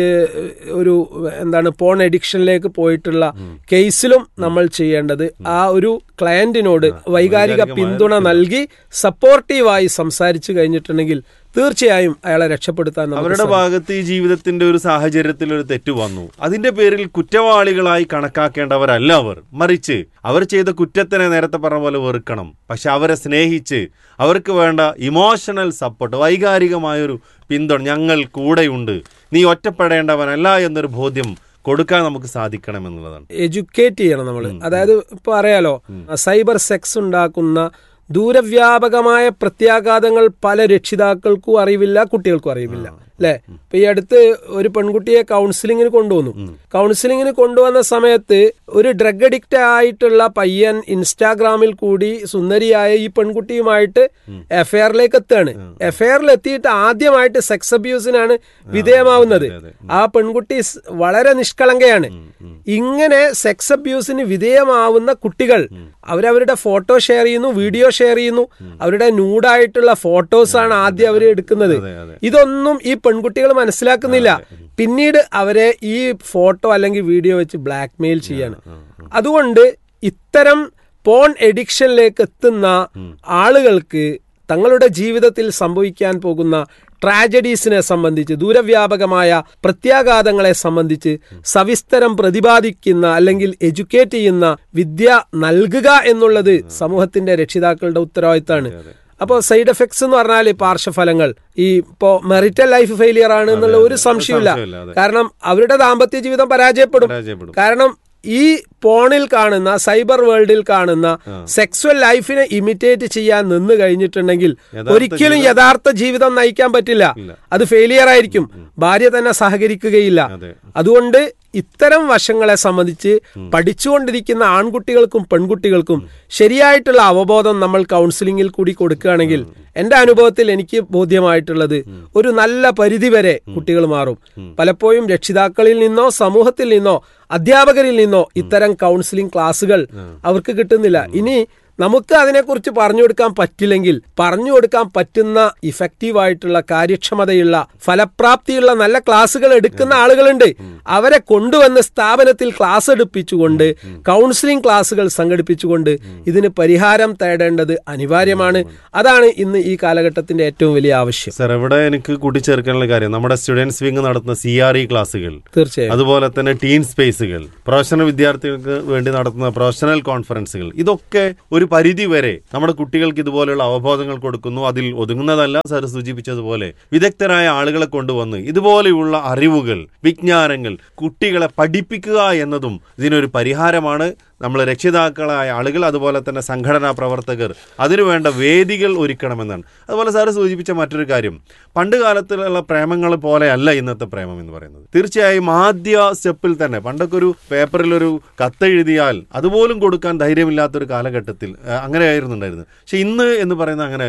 ഒരു എന്താണ് പോൺ എഡിക്ഷനിലേക്ക് പോയിട്ടുള്ള കേസിലും നമ്മൾ ചെയ്യേണ്ടത് ആ ഒരു ക്ലയന്റിനോട് വൈകാരിക പിന്തുണ നൽകി സപ്പോർട്ടീവായി സംസാരിച്ചു കഴിഞ്ഞിട്ടുണ്ടെങ്കിൽ തീർച്ചയായും അയാളെ രക്ഷപ്പെടുത്താൻ അവരുടെ ഭാഗത്ത് ഈ ജീവിതത്തിന്റെ ഒരു സാഹചര്യത്തിൽ ഒരു തെറ്റ് വന്നു, അതിന്റെ പേരിൽ കുറ്റവാളികളായി കണക്കാക്കേണ്ടവരല്ല അവർ. മറിച്ച് അവർ ചെയ്ത കുറ്റത്തിനെ നേരത്തെ പറഞ്ഞ പോലെ വെറുക്കണം. പക്ഷെ അവരെ സ്നേഹിച്ച് അവർക്ക് വേണ്ട ഇമോഷണൽ സപ്പോർട്ട്, വൈകാരികമായൊരു പിന്തുണ, ഞങ്ങൾ കൂടെയുണ്ട്, നീ ഒറ്റപ്പെടേണ്ടവനല്ല എന്നൊരു ബോധ്യം കൊടുക്കാൻ നമുക്ക് സാധിക്കണം എന്നുള്ളതാണ്. എഡ്യൂക്കേറ്റ് ചെയ്യണം നമ്മൾ. അതായത് ഇപ്പൊ അറിയാലോ, സൈബർ സെക്സ് ഉണ്ടാക്കുന്ന ദൂരവ്യാപകമായ പ്രത്യാഘാതങ്ങൾ പല രക്ഷിതാക്കൾക്കും അറിവില്ല, കുട്ടികൾക്കും അറിവില്ല അല്ലെ. ഇപ്പൊ ഈ അടുത്ത് ഒരു പെൺകുട്ടിയെ കൗൺസിലിങ്ങിന് കൊണ്ടുവന്നു. കൗൺസിലിങ്ങിന് കൊണ്ടുവന്ന സമയത്ത് ഒരു ഡ്രഗ് അഡിക്റ്റ് ആയിട്ടുള്ള പയ്യൻ ഇൻസ്റ്റാഗ്രാമിൽ കൂടി സുന്ദരിയായ ഈ പെൺകുട്ടിയുമായിട്ട് എഫ്ഐആറിലേക്ക് എത്തുകയാണ്. എഫ്ഐആറിൽ എത്തിയിട്ട് ആദ്യമായിട്ട് സെക്സ് അബ്യൂസിനാണ് വിധേയമാവുന്നത്. ആ പെൺകുട്ടി വളരെ നിഷ്കളങ്കയാണ്. ഇങ്ങനെ സെക്സ് അബ്യൂസിന് വിധേയമാവുന്ന കുട്ടികൾ അവരവരുടെ ഫോട്ടോ ഷെയർ ചെയ്യുന്നു, വീഡിയോ ഷെയർ ചെയ്യുന്നു, അവരുടെ ന്യൂഡായിട്ടുള്ള ഫോട്ടോസാണ് ആദ്യം അവർ എടുക്കുന്നത്. ഇതൊന്നും ഈ പെൺകുട്ടികൾ മനസ്സിലാക്കുന്നില്ല. പിന്നീട് അവരെ ഈ ഫോട്ടോ അല്ലെങ്കിൽ വീഡിയോ വെച്ച് ബ്ലാക്ക് മെയിൽ ചെയ്യാണ്. അതുകൊണ്ട് ഇത്തരം പോൺ എഡിക്ഷനിലേക്ക് എത്തുന്ന ആളുകൾക്ക് തങ്ങളുടെ ജീവിതത്തിൽ സംഭവിക്കാൻ പോകുന്ന ട്രാജഡീസിനെ സംബന്ധിച്ച്, ദൂരവ്യാപകമായ പ്രത്യാഘാതങ്ങളെ സംബന്ധിച്ച് സവിസ്തരം പ്രതിപാദിക്കുന്ന അല്ലെങ്കിൽ എഡ്യൂക്കേറ്റ് ചെയ്യുന്ന വിദ്യ നൽകുക എന്നുള്ളത് സമൂഹത്തിന്റെ രക്ഷിതാക്കളുടെ ഉത്തരവാദിത്തമാണ്. അപ്പോൾ സൈഡ് എഫക്ട്സ് എന്ന് പറഞ്ഞാൽ പാർശ്വഫലങ്ങൾ, ഈ ഇപ്പോ മെറിറ്റൽ ലൈഫ് ഫെയിലിയർ ആണ് എന്നുള്ള ഒരു സംശയമില്ല. കാരണം അവരുടെ ദാമ്പത്യ ജീവിതം പരാജയപ്പെടും. കാരണം ഈ പോണിൽ കാണുന്ന, സൈബർ വേൾഡിൽ കാണുന്ന സെക്സ്വൽ ലൈഫിനെ ഇമിറ്റേറ്റ് ചെയ്യാൻ നിന്ന് കഴിഞ്ഞിട്ടുണ്ടെങ്കിൽ ഒരിക്കലും യഥാർത്ഥ ജീവിതം നയിക്കാൻ പറ്റില്ല. അത് ഫെയിലിയർ ആയിരിക്കും. ഭാര്യ തന്നെ സഹകരിക്കുകയില്ല. അതുകൊണ്ട് ഇത്തരം വശങ്ങളെ സംബന്ധിച്ച് പഠിച്ചുകൊണ്ടിരിക്കുന്ന ആൺകുട്ടികൾക്കും പെൺകുട്ടികൾക്കും ശരിയായിട്ടുള്ള അവബോധം നമ്മൾ കൗൺസിലിംഗിൽ കൂടി കൊടുക്കുകയാണെങ്കിൽ എന്റെ അനുഭവത്തിൽ എനിക്ക് ബോധ്യമായിട്ടുള്ളത് ഒരു നല്ല പരിധിവരെ കുട്ടികൾ മാറും. പലപ്പോഴും രക്ഷിതാക്കളിൽ നിന്നോ സമൂഹത്തിൽ നിന്നോ അധ്യാപകരിൽ നിന്നോ ഇത്തരം കൗൺസിലിംഗ് ക്ലാസുകൾ അവർക്ക് കിട്ടുന്നില്ല. ഇനി നമുക്ക് അതിനെക്കുറിച്ച് പറഞ്ഞു കൊടുക്കാൻ പറ്റില്ലെങ്കിൽ പറഞ്ഞു കൊടുക്കാൻ പറ്റുന്ന ഇഫക്റ്റീവായിട്ടുള്ള, കാര്യക്ഷമതയുള്ള, ഫലപ്രാപ്തിയുള്ള നല്ല ക്ലാസുകൾ എടുക്കുന്ന ആളുകളുണ്ട്. അവരെ കൊണ്ടുവന്ന് സ്ഥാപനത്തിൽ ക്ലാസ് എടുപ്പിച്ചുകൊണ്ട്, കൗൺസിലിംഗ് ക്ലാസുകൾ സംഘടിപ്പിച്ചുകൊണ്ട് ഇതിന് പരിഹാരം തേടേണ്ടത് അനിവാര്യമാണ്. അതാണ് ഇന്ന് ഈ കാലഘട്ടത്തിന്റെ ഏറ്റവും വലിയ ആവശ്യം. സർ, ഇവിടെ എനിക്ക് കൂട്ടിച്ചേർക്കാനുള്ള കാര്യം, നമ്മുടെ സ്റ്റുഡൻസ് വിംഗ് നടത്തുന്ന സി ആർ ഇ ക്ലാസുകൾ, തീർച്ചയായും അതുപോലെ തന്നെ ടീൻ സ്പേസുകൾ, പ്രൊഫഷണൽ വിദ്യാർത്ഥികൾക്ക് വേണ്ടി നടത്തുന്ന പ്രൊഫഷണൽ കോൺഫറൻസുകൾ, ഇതൊക്കെ ഒരു പരിധി വരെ നമ്മുടെ കുട്ടികൾക്ക് ഇതുപോലെയുള്ള അവബോധങ്ങൾ കൊടുക്കുന്നു. അതിൽ ഒതുങ്ങുന്നതല്ല, സാർ സൂചിപ്പിച്ചതുപോലെ വിദഗ്ധരായ ആളുകളെ കൊണ്ടുവന്ന് ഇതുപോലെയുള്ള അറിവുകൾ, വിജ്ഞാനങ്ങൾ കുട്ടികളെ പഠിപ്പിക്കുക എന്നതും ഇതിനൊരു പരിഹാരമാണ്. നമ്മൾ രക്ഷിതാക്കളായ ആളുകൾ, അതുപോലെ തന്നെ സംഘടനാ പ്രവർത്തകർ അതിനുവേണ്ട വേദികൾ ഒരുക്കണമെന്നാണ്. അതുപോലെ സാറ് സൂചിപ്പിച്ച മറ്റൊരു കാര്യം, പണ്ട് കാലത്തിലുള്ള പ്രേമങ്ങൾ പോലെയല്ല ഇന്നത്തെ പ്രേമം എന്ന് പറയുന്നത്. തീർച്ചയായും ആദ്യ സ്റ്റെപ്പിൽ തന്നെ, പണ്ടൊക്കെ ഒരു പേപ്പറിലൊരു കത്തെഴുതിയാൽ അതുപോലും കൊടുക്കാൻ ധൈര്യമില്ലാത്തൊരു കാലഘട്ടത്തിൽ അങ്ങനെയായിരുന്നു ഉണ്ടായിരുന്നത്. പക്ഷെ ഇന്ന് എന്ന് പറയുന്നത് അങ്ങനെയല്ല.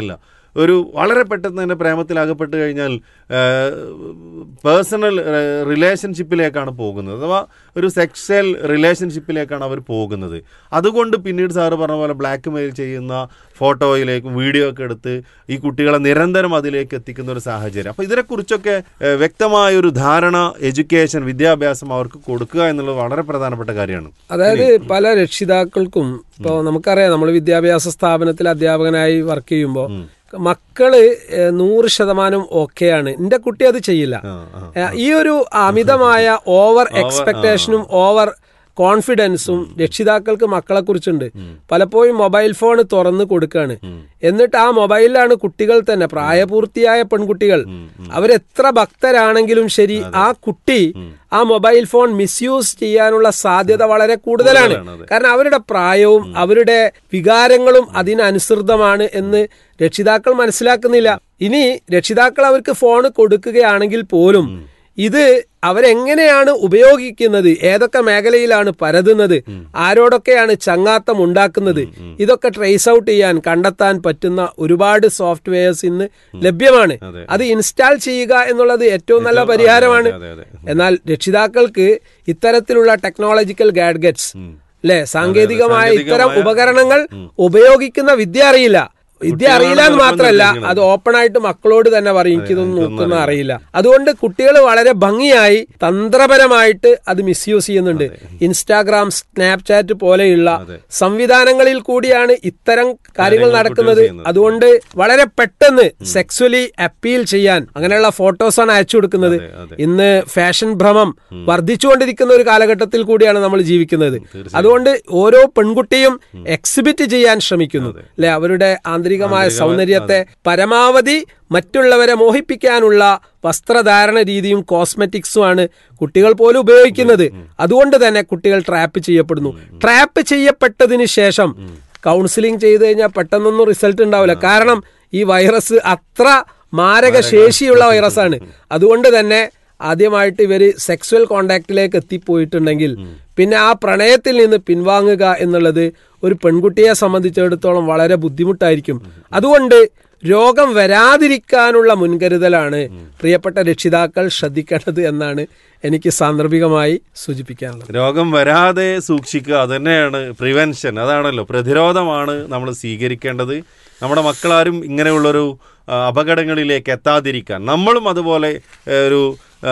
ഒരു വളരെ പെട്ടെന്ന് തന്നെ പ്രേമത്തിലകപ്പെട്ട് കഴിഞ്ഞാൽ പേഴ്സണൽ റിലേഷൻഷിപ്പിലേക്കാണ് പോകുന്നത്, അഥവാ ഒരു സെക്സ്വൽ റിലേഷൻഷിപ്പിലേക്കാണ് അവർ പോകുന്നത്. അതുകൊണ്ട് പിന്നീട് സാറ് പറഞ്ഞ പോലെ ബ്ലാക്ക് മെയിൽ ചെയ്യുന്ന ഫോട്ടോയിലേക്കും വീഡിയോ ഒക്കെ എടുത്ത് ഈ കുട്ടികളെ നിരന്തരം അതിലേക്ക് എത്തിക്കുന്ന ഒരു സാഹചര്യം. അപ്പോൾ ഇതിനെക്കുറിച്ചൊക്കെ വ്യക്തമായൊരു ധാരണ, എഡ്യൂക്കേഷൻ, വിദ്യാഭ്യാസം അവർക്ക് കൊടുക്കുക എന്നുള്ളത് വളരെ പ്രധാനപ്പെട്ട കാര്യമാണ്. അതായത് പല രക്ഷിതാക്കൾക്കും ഇപ്പോൾ നമുക്കറിയാം, നമ്മൾ വിദ്യാഭ്യാസ സ്ഥാപനത്തിൽ അധ്യാപകനായി വർക്ക് ചെയ്യുമ്പോൾ മക്കള് നൂറ് ശതമാനം ഓക്കെയാണ്, എന്റെ കുട്ടി അത് ചെയ്യില്ല. ഈ ഒരു അമിതമായ ഓവർ എക്സ്പെക്ടേഷനും ഓവർ കോൺഫിഡൻസും രക്ഷിതാക്കൾക്ക് മക്കളെ കുറിച്ചുണ്ട്. പലപ്പോഴും മൊബൈൽ ഫോൺ തുറന്ന് കൊടുക്കുകയാണ്. എന്നിട്ട് ആ മൊബൈലിലാണ് കുട്ടികൾ തന്നെ, പ്രായപൂർത്തിയായ പെൺകുട്ടികൾ, അവരെത്ര ഭക്തരാണെങ്കിലും ശരി, ആ കുട്ടി ആ മൊബൈൽ ഫോൺ മിസ്യൂസ് ചെയ്യാനുള്ള സാധ്യത വളരെ കൂടുതലാണ്. കാരണം അവരുടെ പ്രായവും അവരുടെ വികാരങ്ങളും അതിനനുസൃതമാണ് എന്ന് രക്ഷിതാക്കൾ മനസ്സിലാക്കുന്നില്ല. ഇനി രക്ഷിതാക്കൾ അവർക്ക് ഫോൺ കൊടുക്കുകയാണെങ്കിൽ പോലും ഇത് അവരെങ്ങനെയാണ് ഉപയോഗിക്കുന്നത്, ഏതൊക്കെ മേഖലയിലാണ് പരതുന്നത്, ആരോടൊക്കെയാണ് ചങ്ങാത്തം ഉണ്ടാക്കുന്നത്, ഇതൊക്കെ ട്രേസ് ഔട്ട് ചെയ്യാൻ, കണ്ടെത്താൻ പറ്റുന്ന ഒരുപാട് സോഫ്റ്റ്വെയർസ് ഇന്ന് ലഭ്യമാണ്. അത് ഇൻസ്റ്റാൾ ചെയ്യുക എന്നുള്ളത് ഏറ്റവും നല്ല പരിഹാരമാണ്. എന്നാൽ രക്ഷിതാക്കൾക്ക് ഇത്തരത്തിലുള്ള ടെക്നോളജിക്കൽ ഗാഡ്ഗറ്റ്സ്, അല്ലെ, സാങ്കേതികമായ ഇത്തരം ഉപകരണങ്ങൾ ഉപയോഗിക്കുന്ന വിദ്യ അറിയില്ല. വിദ്യ അറിയില്ല എന്ന് മാത്രമല്ല, അത് ഓപ്പൺ ആയിട്ട് മക്കളോട് തന്നെ പറയും, എനിക്കിതൊന്നും നോക്കുന്ന അറിയില്ല. അതുകൊണ്ട് കുട്ടികൾ വളരെ ഭംഗിയായി തന്ത്രപരമായിട്ട് അത് മിസ്യൂസ് ചെയ്യുന്നുണ്ട്. ഇൻസ്റ്റാഗ്രാം, സ്നാപ്ചാറ്റ് പോലെയുള്ള സംവിധാനങ്ങളിൽ കൂടിയാണ് ഇത്തരം കാര്യങ്ങൾ നടക്കുന്നത്. അതുകൊണ്ട് വളരെ പെട്ടെന്ന് സെക്സ്വലി അപ്പീൽ ചെയ്യാൻ അങ്ങനെയുള്ള ഫോട്ടോസാണ് അയച്ചു കൊടുക്കുന്നത്. ഇന്ന് ഫാഷൻ ഭ്രമം വർദ്ധിച്ചുകൊണ്ടിരിക്കുന്ന ഒരു കാലഘട്ടത്തിൽ കൂടിയാണ് നമ്മൾ ജീവിക്കുന്നത്. അതുകൊണ്ട് ഓരോ പെൺകുട്ടിയും എക്സിബിറ്റ് ചെയ്യാൻ ശ്രമിക്കുന്നു, അല്ലെ, അവരുടെ മായ സൗന്ദര്യത്തെ പരമാവധി മറ്റുള്ളവരെ മോഹിപ്പിക്കാനുള്ള വസ്ത്രധാരണ രീതിയും കോസ്മെറ്റിക്സുമാണ് കുട്ടികൾ പോലും ഉപയോഗിക്കുന്നത്. അതുകൊണ്ട് തന്നെ കുട്ടികൾ ട്രാപ്പ് ചെയ്യപ്പെടുന്നു. ട്രാപ്പ് ചെയ്യപ്പെട്ടതിന് ശേഷം കൗൺസിലിംഗ് ചെയ്ത് കഴിഞ്ഞാൽ പെട്ടെന്നൊന്നും റിസൾട്ട് ഉണ്ടാവില്ല. കാരണം ഈ വൈറസ് അത്ര മാരക ശേഷിയുള്ള വൈറസാണ്. അതുകൊണ്ട് തന്നെ ആദ്യമായിട്ട് ഇവർ സെക്സ്വൽ കോണ്ടാക്റ്റിലേക്ക് എത്തിപ്പോയിട്ടുണ്ടെങ്കിൽ പിന്നെ ആ പ്രണയത്തിൽ നിന്ന് പിൻവാങ്ങുക എന്നുള്ളത് ഒരു പെൺകുട്ടിയെ സംബന്ധിച്ചിടത്തോളം വളരെ ബുദ്ധിമുട്ടായിരിക്കും. അതുകൊണ്ട് രോഗം വരാതിരിക്കാനുള്ള മുൻകരുതലാണ് പ്രിയപ്പെട്ട രക്ഷിതാക്കൾ ശ്രദ്ധിക്കേണ്ടത് എന്നാണ് എനിക്ക് സാന്ദർഭികമായി സൂചിപ്പിക്കാനുള്ളത്. രോഗം വരാതെ സൂക്ഷിക്കുക, അതന്നെയാണ് പ്രിവെൻഷൻ, അതാണല്ലോ പ്രതിരോധമാണ് നമ്മൾ സ്വീകരിക്കേണ്ടത്. നമ്മുടെ മക്കളാരും ഇങ്ങനെയുള്ളൊരു അപകടങ്ങളിലേക്ക് എത്താതിരിക്കാൻ നമ്മളും അതുപോലെ ഒരു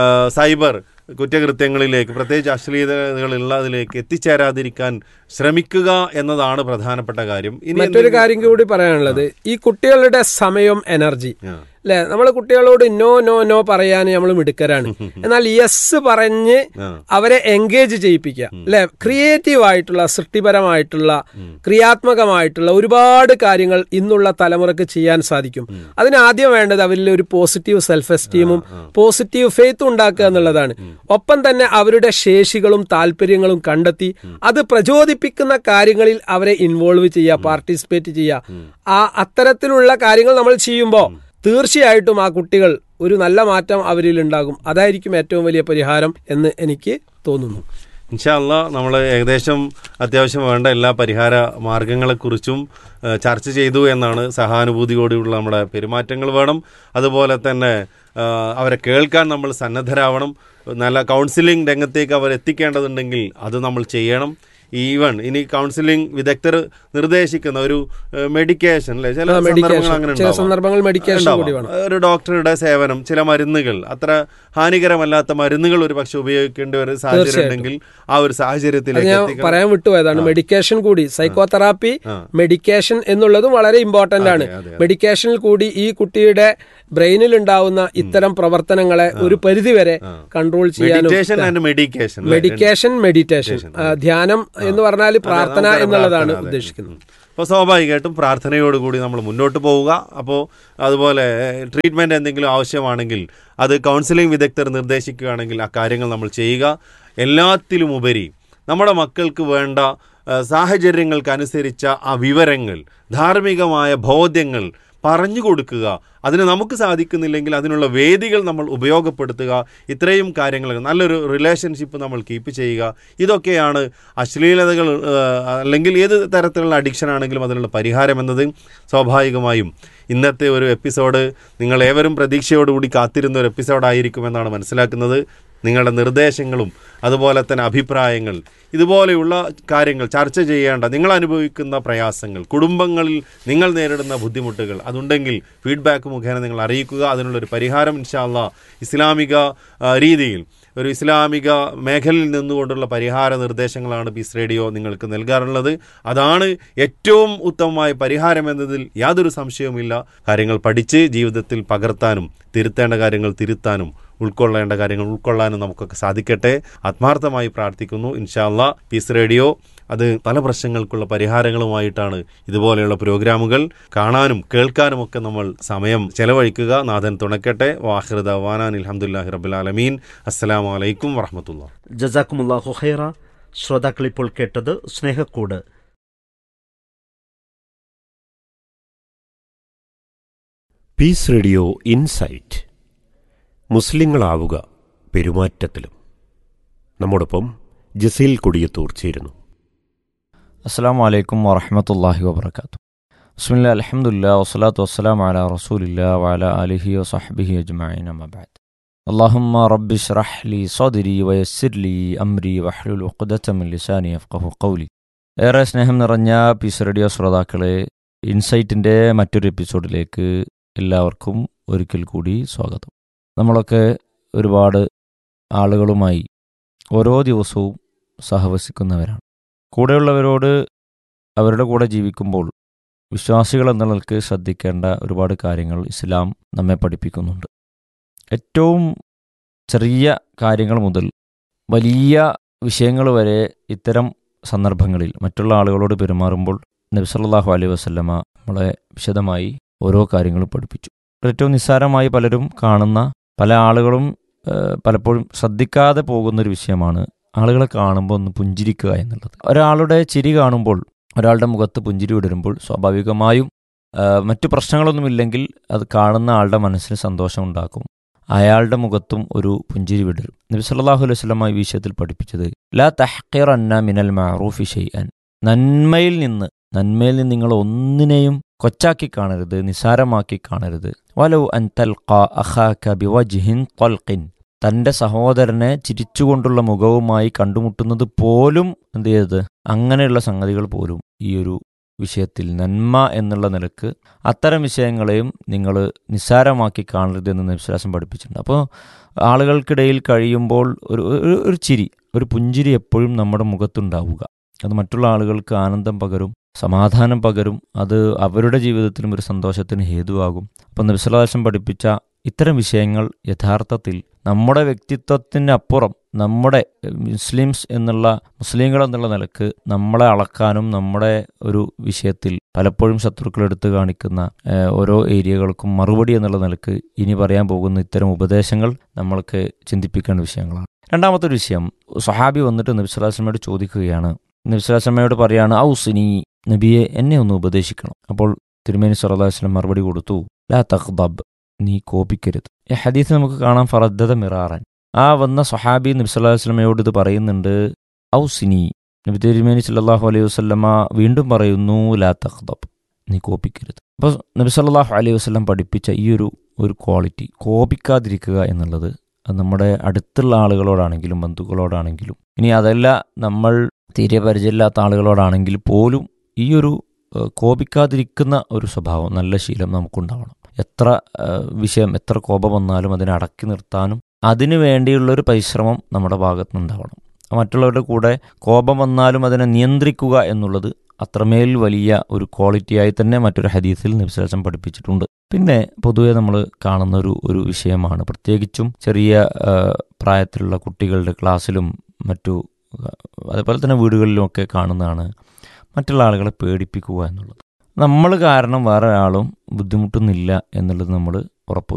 സൈബർ കുറ്റകൃത്യങ്ങളിലേക്ക്, പ്രത്യേകിച്ച് അശ്ലീലതകളുള്ളതിലേക്ക് എത്തിച്ചേരാതിരിക്കാൻ ശ്രമിക്കുക എന്നതാണ് പ്രധാനപ്പെട്ട കാര്യം. ഇനി മറ്റൊരു കാര്യം കൂടി പറയാനുള്ളത്, ഈ കുട്ടികളുടെ സമയം, എനർജി, അല്ലെ, നമ്മൾ കുട്ടികളോട് നോ നോ നോ പറയാൻ നമ്മൾ മിടുക്കരാണ്. എന്നാൽ യെസ് പറഞ്ഞ് അവരെ എൻഗേജ് ചെയ്യിപ്പിക്കുക, അല്ലെ, ക്രിയേറ്റീവ് ആയിട്ടുള്ള, സൃഷ്ടിപരമായിട്ടുള്ള, ക്രിയാത്മകമായിട്ടുള്ള ഒരുപാട് കാര്യങ്ങൾ ഇന്നുള്ള തലമുറക്ക് ചെയ്യാൻ സാധിക്കും. അതിന് ആദ്യം വേണ്ടത് അവരിൽ ഒരു പോസിറ്റീവ് സെൽഫ് എസ്റ്റീമും പോസിറ്റീവ് ഫെയ്ത്തും ഉണ്ടാക്കുക എന്നുള്ളതാണ്. ഒപ്പം തന്നെ അവരുടെ ശേഷികളും താല്പര്യങ്ങളും കണ്ടെത്തി അത് പ്രചോദിപ്പിക്കുന്ന കാര്യങ്ങളിൽ അവരെ ഇൻവോൾവ് ചെയ്യുക, പാർട്ടിസിപ്പേറ്റ് ചെയ്യുക. ആ അത്തരത്തിലുള്ള കാര്യങ്ങൾ നമ്മൾ ചെയ്യുമ്പോൾ തീർച്ചയായിട്ടും ആ കുട്ടികൾ ഒരു നല്ല മാറ്റം അവരിൽ ഉണ്ടാകും. അതായിരിക്കും ഏറ്റവും വലിയ പരിഹാരം എന്ന് എനിക്ക് തോന്നുന്നു. ഇൻഷാ അല്ലാ നമ്മൾ ഏകദേശം അത്യാവശ്യം വേണ്ട എല്ലാ പരിഹാര മാർഗങ്ങളെക്കുറിച്ചും ചർച്ച ചെയ്തു എന്നാണ്. സഹാനുഭൂതിയോടെയുള്ള നമ്മുടെ പെരുമാറ്റങ്ങൾ വേണം. അതുപോലെ തന്നെ അവരെ കേൾക്കാൻ നമ്മൾ സന്നദ്ധരാവണം. നല്ല കൗൺസിലിംഗ് രംഗത്തേക്ക് അവർ എത്തിക്കേണ്ടതുണ്ടെങ്കിൽ അത് നമ്മൾ ചെയ്യണം. ഈവൺ ഇനി കൗൺസിലിംഗ് വിദഗ്ധർ നിർദ്ദേശിക്കുന്ന ഒരു മെഡിക്കേഷൻ, അല്ലെ, ചില സന്ദർഭങ്ങൾ അങ്ങനെ ഒരു ഡോക്ടറുടെ സേവനം, ചില മരുന്നുകൾ, അത്ര ഹാനികരമല്ലാത്ത മരുന്നുകൾ ഒരു പക്ഷെ ഉപയോഗിക്കേണ്ട ഒരു സാഹചര്യം ഉണ്ടെങ്കിൽ ആ ഒരു സാഹചര്യത്തിലേക്ക് പറയാൻ വിട്ടുപോയതാണ് മെഡിക്കേഷൻ കൂടി. സൈക്കോതെറാപ്പി, മെഡിക്കേഷൻ എന്നുള്ളതും വളരെ ഇമ്പോർട്ടന്റ് ആണ്. മെഡിക്കേഷനിൽ കൂടി ഈ കുട്ടിയുടെ ബ്രെയിനിൽ ഉണ്ടാവുന്ന ഇത്തരം പ്രവർത്തനങ്ങളെ ഒരു പരിധിവരെ കൺട്രോൾ ചെയ്യാൻ മെഡിക്കേഷൻ, മെഡിറ്റേഷൻ, ധ്യാനം എന്ന് പറഞ്ഞാൽ പ്രാർത്ഥന എന്നുള്ളതാണ് ഉദ്ദേശിക്കുന്നത്. അപ്പോൾ സ്വാഭാവികമായിട്ടും പ്രാർത്ഥനയോടുകൂടി നമ്മൾ മുന്നോട്ട് പോവുക. അപ്പോൾ അതുപോലെ ട്രീറ്റ്മെൻറ്റ് എന്തെങ്കിലും ആവശ്യമാണെങ്കിൽ അത് കൗൺസിലിംഗ് വിദഗ്ധർ നിർദ്ദേശിക്കുകയാണെങ്കിൽ ആ കാര്യങ്ങൾ നമ്മൾ ചെയ്യുക. എല്ലാത്തിലുമുപരി നമ്മുടെ മക്കൾക്ക് വേണ്ട സാഹചര്യങ്ങൾക്കനുസരിച്ച ആ വിവരങ്ങൾ, ധാർമ്മികമായ ബോധ്യങ്ങൾ പറഞ്ഞു കൊടുക്കുക. അതിന് നമുക്ക് സാധിക്കുന്നില്ലെങ്കിൽ അതിനുള്ള വേദികൾ നമ്മൾ ഉപയോഗപ്പെടുത്തുക. ഇത്രയും കാര്യങ്ങൾ, നല്ലൊരു റിലേഷൻഷിപ്പ് നമ്മൾ കീപ്പ് ചെയ്യുക. ഇതൊക്കെയാണ് അശ്ലീലതകൾ അല്ലെങ്കിൽ ഏത് തരത്തിലുള്ള അഡിക്ഷൻ ആണെങ്കിലും അതിനുള്ള പരിഹാരം എന്നത്. സ്വാഭാവികമായും ഇന്നത്തെ ഒരു എപ്പിസോഡ് നിങ്ങൾ ഏവരും പ്രതീക്ഷയോടുകൂടി കാത്തിരുന്ന ഒരു എപ്പിസോഡായിരിക്കുമെന്നാണ് മനസ്സിലാക്കുന്നത്. നിങ്ങളുടെ നിർദ്ദേശങ്ങളും അതുപോലെ തന്നെ അഭിപ്രായങ്ങൾ, ഇതുപോലെയുള്ള കാര്യങ്ങൾ ചർച്ച ചെയ്യേണ്ട, നിങ്ങൾ അനുഭവിക്കുന്ന പ്രയാസങ്ങൾ, കുടുംബങ്ങളിൽ നിങ്ങൾ നേരിടുന്ന ബുദ്ധിമുട്ടുകൾ അതുണ്ടെങ്കിൽ ഫീഡ്ബാക്ക് മുഖേന നിങ്ങൾ അറിയിക്കുക. അതിനുള്ളൊരു പരിഹാരം ഇൻഷാ അല്ലാഹ് ഇസ്ലാമിക രീതിയിൽ, ഒരു ഇസ്ലാമിക മേഖലയിൽ നിന്നുകൊണ്ടുള്ള പരിഹാര നിർദ്ദേശങ്ങളാണ് പീസ് റേഡിയോ നിങ്ങൾക്ക് നൽകാറുള്ളത്. അതാണ് ഏറ്റവും ഉത്തമമായ പരിഹാരം എന്നതിൽ യാതൊരു സംശയവുമില്ല. കാര്യങ്ങൾ പഠിച്ച് ജീവിതത്തിൽ പകർത്താനും തിരുത്തേണ്ട കാര്യങ്ങൾ തിരുത്താനും ഉൾക്കൊള്ളേണ്ട കാര്യങ്ങൾ ഉൾക്കൊള്ളാനും നമുക്കൊക്കെ സാധിക്കട്ടെ. ആത്മാർത്ഥമായി പ്രാർത്ഥിക്കുന്നു. ഇൻഷാ അല്ലാഹ് പീസ് റേഡിയോ അത് പല പ്രശ്നങ്ങൾക്കുള്ള പരിഹാരങ്ങളുമായിട്ടാണ് ഇതുപോലെയുള്ള പ്രോഗ്രാമുകൾ കാണാനും കേൾക്കാനും ഒക്കെ നമ്മൾ സമയം ചെലവഴിക്കുക. നാഥൻ തുണക്കട്ടെ. വാഹിർ ദഅ്വാനാ അൽഹംദുലില്ലാഹി റബ്ബിൽ ആലമീൻ. അസ്സലാമു അലൈക്കും വറഹ്മത്തുള്ളാഹി. ജസാക്കുമുല്ലാഹു ഖൈറ. ശ്രോതാക്കൾ ഇപ്പോൾ കേട്ടത് സ്നേഹക്കൂട്. Piece radio insight. മുസ്ലിങ്ങളാവുക പെരുമാറ്റത്തിലും. നമ്മോടൊപ്പം ജസീൽ കൊടിയത്തൂർ ചേരുന്നു. അസ്സലാമു അലൈക്കും വറഹ്മത്തുള്ളാഹി വബറകാതുഹു. ബിസ്മില്ലാഹിൽ അൽഹംദുലില്ലാഹി വസ്സലാത്തു വസ്സലാമു അലാ റസൂലില്ലാഹി വഅലാ ആലിഹി വസഹ്ബിഹി അജ്മഈൻ. അമ്മാ ബഅദ്. അല്ലാഹുമ്മ റബ്ബി ഇശ്റഹ് ലി സദ്രി വയസ്സിർ ലി അംരി വഹ്ലുൽ ഉഖ്ദത മിൻ ലിസാനി യഫ്ഖഹു ഖൗലി. ഏറെ സ്നേഹം നിറഞ്ഞ പീസ് റേഡിയോ ശ്രോതാക്കളെ, ഇൻസൈറ്റിൻ്റെ മറ്റൊരു എപ്പിസോഡിലേക്ക് എല്ലാവർക്കും ഒരിക്കൽ കൂടി സ്വാഗതം. നമ്മളൊക്കെ ഒരുപാട് ആളുകളുമായി ഓരോ ദിവസവും സഹവസിക്കുന്നവരാണ്. കൂടെയുള്ളവരോട് അവരുടെ കൂടെ ജീവിക്കുമ്പോൾ വിശ്വാസികൾ എന്ന നിലയ്ക്ക് ശ്രദ്ധിക്കേണ്ട ഒരുപാട് കാര്യങ്ങൾ ഇസ്ലാം നമ്മെ പഠിപ്പിക്കുന്നുണ്ട്. ഏറ്റവും ചെറിയ കാര്യങ്ങൾ മുതൽ വലിയ വിഷയങ്ങൾ വരെ ഇത്തരം സന്ദർഭങ്ങളിൽ മറ്റുള്ള ആളുകളോട് പെരുമാറുമ്പോൾ നബി സല്ലല്ലാഹു അലൈഹി വസല്ലമ നമ്മളെ വിശദമായി ഓരോ കാര്യങ്ങളും പഠിപ്പിച്ചു. ഏറ്റവും നിസ്സാരമായി പലരും കാണുന്ന, പല ആളുകളും പലപ്പോഴും ശ്രദ്ധിക്കാതെ പോകുന്നൊരു വിഷയമാണ് ആളുകളെ കാണുമ്പോൾ ഒന്ന് പുഞ്ചിരിക്കുക എന്നുള്ളത്. ഒരാളുടെ ചിരി കാണുമ്പോൾ, ഒരാളുടെ മുഖത്ത് പുഞ്ചിരി വിടരുമ്പോൾ സ്വാഭാവികമായും മറ്റു പ്രശ്നങ്ങളൊന്നുമില്ലെങ്കിൽ അത് കാണുന്ന ആളുടെ മനസ്സിന് സന്തോഷം ഉണ്ടാക്കും. അയാളുടെ മുഖത്തും ഒരു പുഞ്ചിരി വിടരും. നബി സല്ലല്ലാഹു അലൈഹി വസല്ലം ഈ വിഷയത്തിൽ പഠിപ്പിച്ചത് ലാ തഹ്ഖിറന്ന മിനൽ മഅറൂഫി ഷൈഅൻ. നന്മയിൽ നിന്ന് നന്മയിൽ നിന്ന് നിങ്ങൾ ഒന്നിനെയും കൊച്ചാക്കി കാണരുത്, നിസാരമാക്കി കാണരുത്. വലൗ അൻ തൽഖാ അഖാക ബിവജ്ഹിൻ ത്വൽഖിൻ. തൻ്റെ സഹോദരനെ ചിരിച്ചുകൊണ്ടുള്ള മുഖവുമായി കണ്ടുമുട്ടുന്നത് പോലും എന്ത് ചെയ്തത്, അങ്ങനെയുള്ള സംഗതികൾ പോലും ഈ ഒരു വിഷയത്തിൽ നന്മ എന്നുള്ള നിലക്ക് അത്തരം വിഷയങ്ങളെയും നിങ്ങൾ നിസ്സാരമാക്കി കാണരുത് എന്ന് നബിസ്വലാസം പഠിപ്പിച്ചിട്ടുണ്ട്. അപ്പോൾ ആളുകൾക്കിടയിൽ കഴിയുമ്പോൾ ഒരു ഒരു ചിരി, ഒരു പുഞ്ചിരി എപ്പോഴും നമ്മുടെ മുഖത്തുണ്ടാവുക. അത് മറ്റുള്ള ആളുകൾക്ക് ആനന്ദം പകരും, സമാധാനം പകരും. അത് അവരുടെ ജീവിതത്തിലും ഒരു സന്തോഷത്തിന് ഹേതുവാകും. അപ്പം നബിസ്വലാസം പഠിപ്പിച്ച ഇത്തരം വിഷയങ്ങൾ യഥാർത്ഥത്തിൽ നമ്മുടെ വ്യക്തിത്വത്തിനപ്പുറം നമ്മുടെ മുസ്ലിംസ് എന്നുള്ള മുസ്ലിങ്ങൾ എന്നുള്ള നിലക്ക് നമ്മളെ അളക്കാനും നമ്മുടെ ഒരു വിഷയത്തിൽ പലപ്പോഴും ശത്രുക്കൾ എടുത്തു കാണിക്കുന്ന ഓരോ ഏരിയകൾക്കും മറുപടി എന്നുള്ള നിലക്ക് ഇനി പറയാൻ പോകുന്ന ഇത്തരം ഉപദേശങ്ങൾ നമ്മൾക്ക് ചിന്തിപ്പിക്കേണ്ട വിഷയങ്ങളാണ്. രണ്ടാമത്തെ ഒരു വിഷയം, സ്വഹാബി വന്നിട്ട് നബി സ്വല്ലല്ലാഹു അലൈഹി വസല്ലമയോട് ചോദിക്കുകയാണ്. നബി സ്വല്ലല്ലാഹു അലൈഹി വസല്ലമയോട് പറയാണ്, ഔസിനി, നബിയെ എന്നെ ഒന്ന് ഉപദേശിക്കണം. അപ്പോൾ തിരുമേനി സ്വല്ലല്ലാഹു അലൈഹി വസല്ലം മറുപടി കൊടുത്തു, ലാ തഖ്ദബ്, നീ കോപിക്കരുത്. ഈ ഹദീസ് നമുക്ക് കാണാം ഫറദ്ദദ മിറാറൻ. ആ വന്ന സ്വഹാബി നബി സല്ലല്ലാഹു അലൈഹി വസല്ലമയോട് ഇത് പറയുന്നുണ്ട്, ഔസിനി. നബി തിരുമേനി സല്ലല്ലാഹു അലൈഹി വസല്ലമ വീണ്ടും പറയുന്നു, ലാ തഖ്ദബ്, നീ കോപിക്കരുത്. അപ്പോൾ നബി സല്ലല്ലാഹു അലൈഹി വസല്ലം പഠിപ്പിച്ച ഈ ഒരു ഒരു ക്വാളിറ്റി, കോപിക്കാതിരിക്കുക എന്നുള്ളത്, അത് നമ്മുടെ അടുത്തുള്ള ആളുകളോടാണെങ്കിലും ബന്ധുക്കളോടാണെങ്കിലും, ഇനി അതല്ല നമ്മൾ തീരെ പരിചയമില്ലാത്ത ആളുകളോടാണെങ്കിൽ പോലും ഈ ഒരു കോപിക്കാതിരിക്കുന്ന ഒരു സ്വഭാവം, നല്ല ശീലം നമുക്കുണ്ടാവണം. എത്ര വിഷയം, എത്ര കോപം വന്നാലും അതിനെ അടക്കി നിർത്താനും അതിനു വേണ്ടിയുള്ളൊരു പരിശ്രമം നമ്മുടെ ഭാഗത്ത് നിന്നുണ്ടാവണം. മറ്റുള്ളവരുടെ കൂടെ കോപം വന്നാലും അതിനെ നിയന്ത്രിക്കുക എന്നുള്ളത് അത്രമേൽ വലിയ ഒരു ക്വാളിറ്റിയായി തന്നെ മറ്റൊരു ഹദീസിൽ നബി സല്ലല്ലാഹു അലൈഹി വസല്ലം പഠിപ്പിച്ചിട്ടുണ്ട്. പിന്നെ പൊതുവെ നമ്മൾ കാണുന്ന ഒരു ഒരു വിഷയമാണ്, പ്രത്യേകിച്ചും ചെറിയ പ്രായത്തിലുള്ള കുട്ടികളുടെ ക്ലാസ്സിലും മറ്റു അതുപോലെ തന്നെ വീടുകളിലുമൊക്കെ കാണുന്നതാണ്, മറ്റുള്ള ആളുകളെ പേടിപ്പിക്കുക എന്നുള്ളത്. നമ്മൾ കാരണം വേറെ ഒരാളും ബുദ്ധിമുട്ടുന്നില്ല എന്നുള്ളത് നമ്മൾ ഉറപ്പ്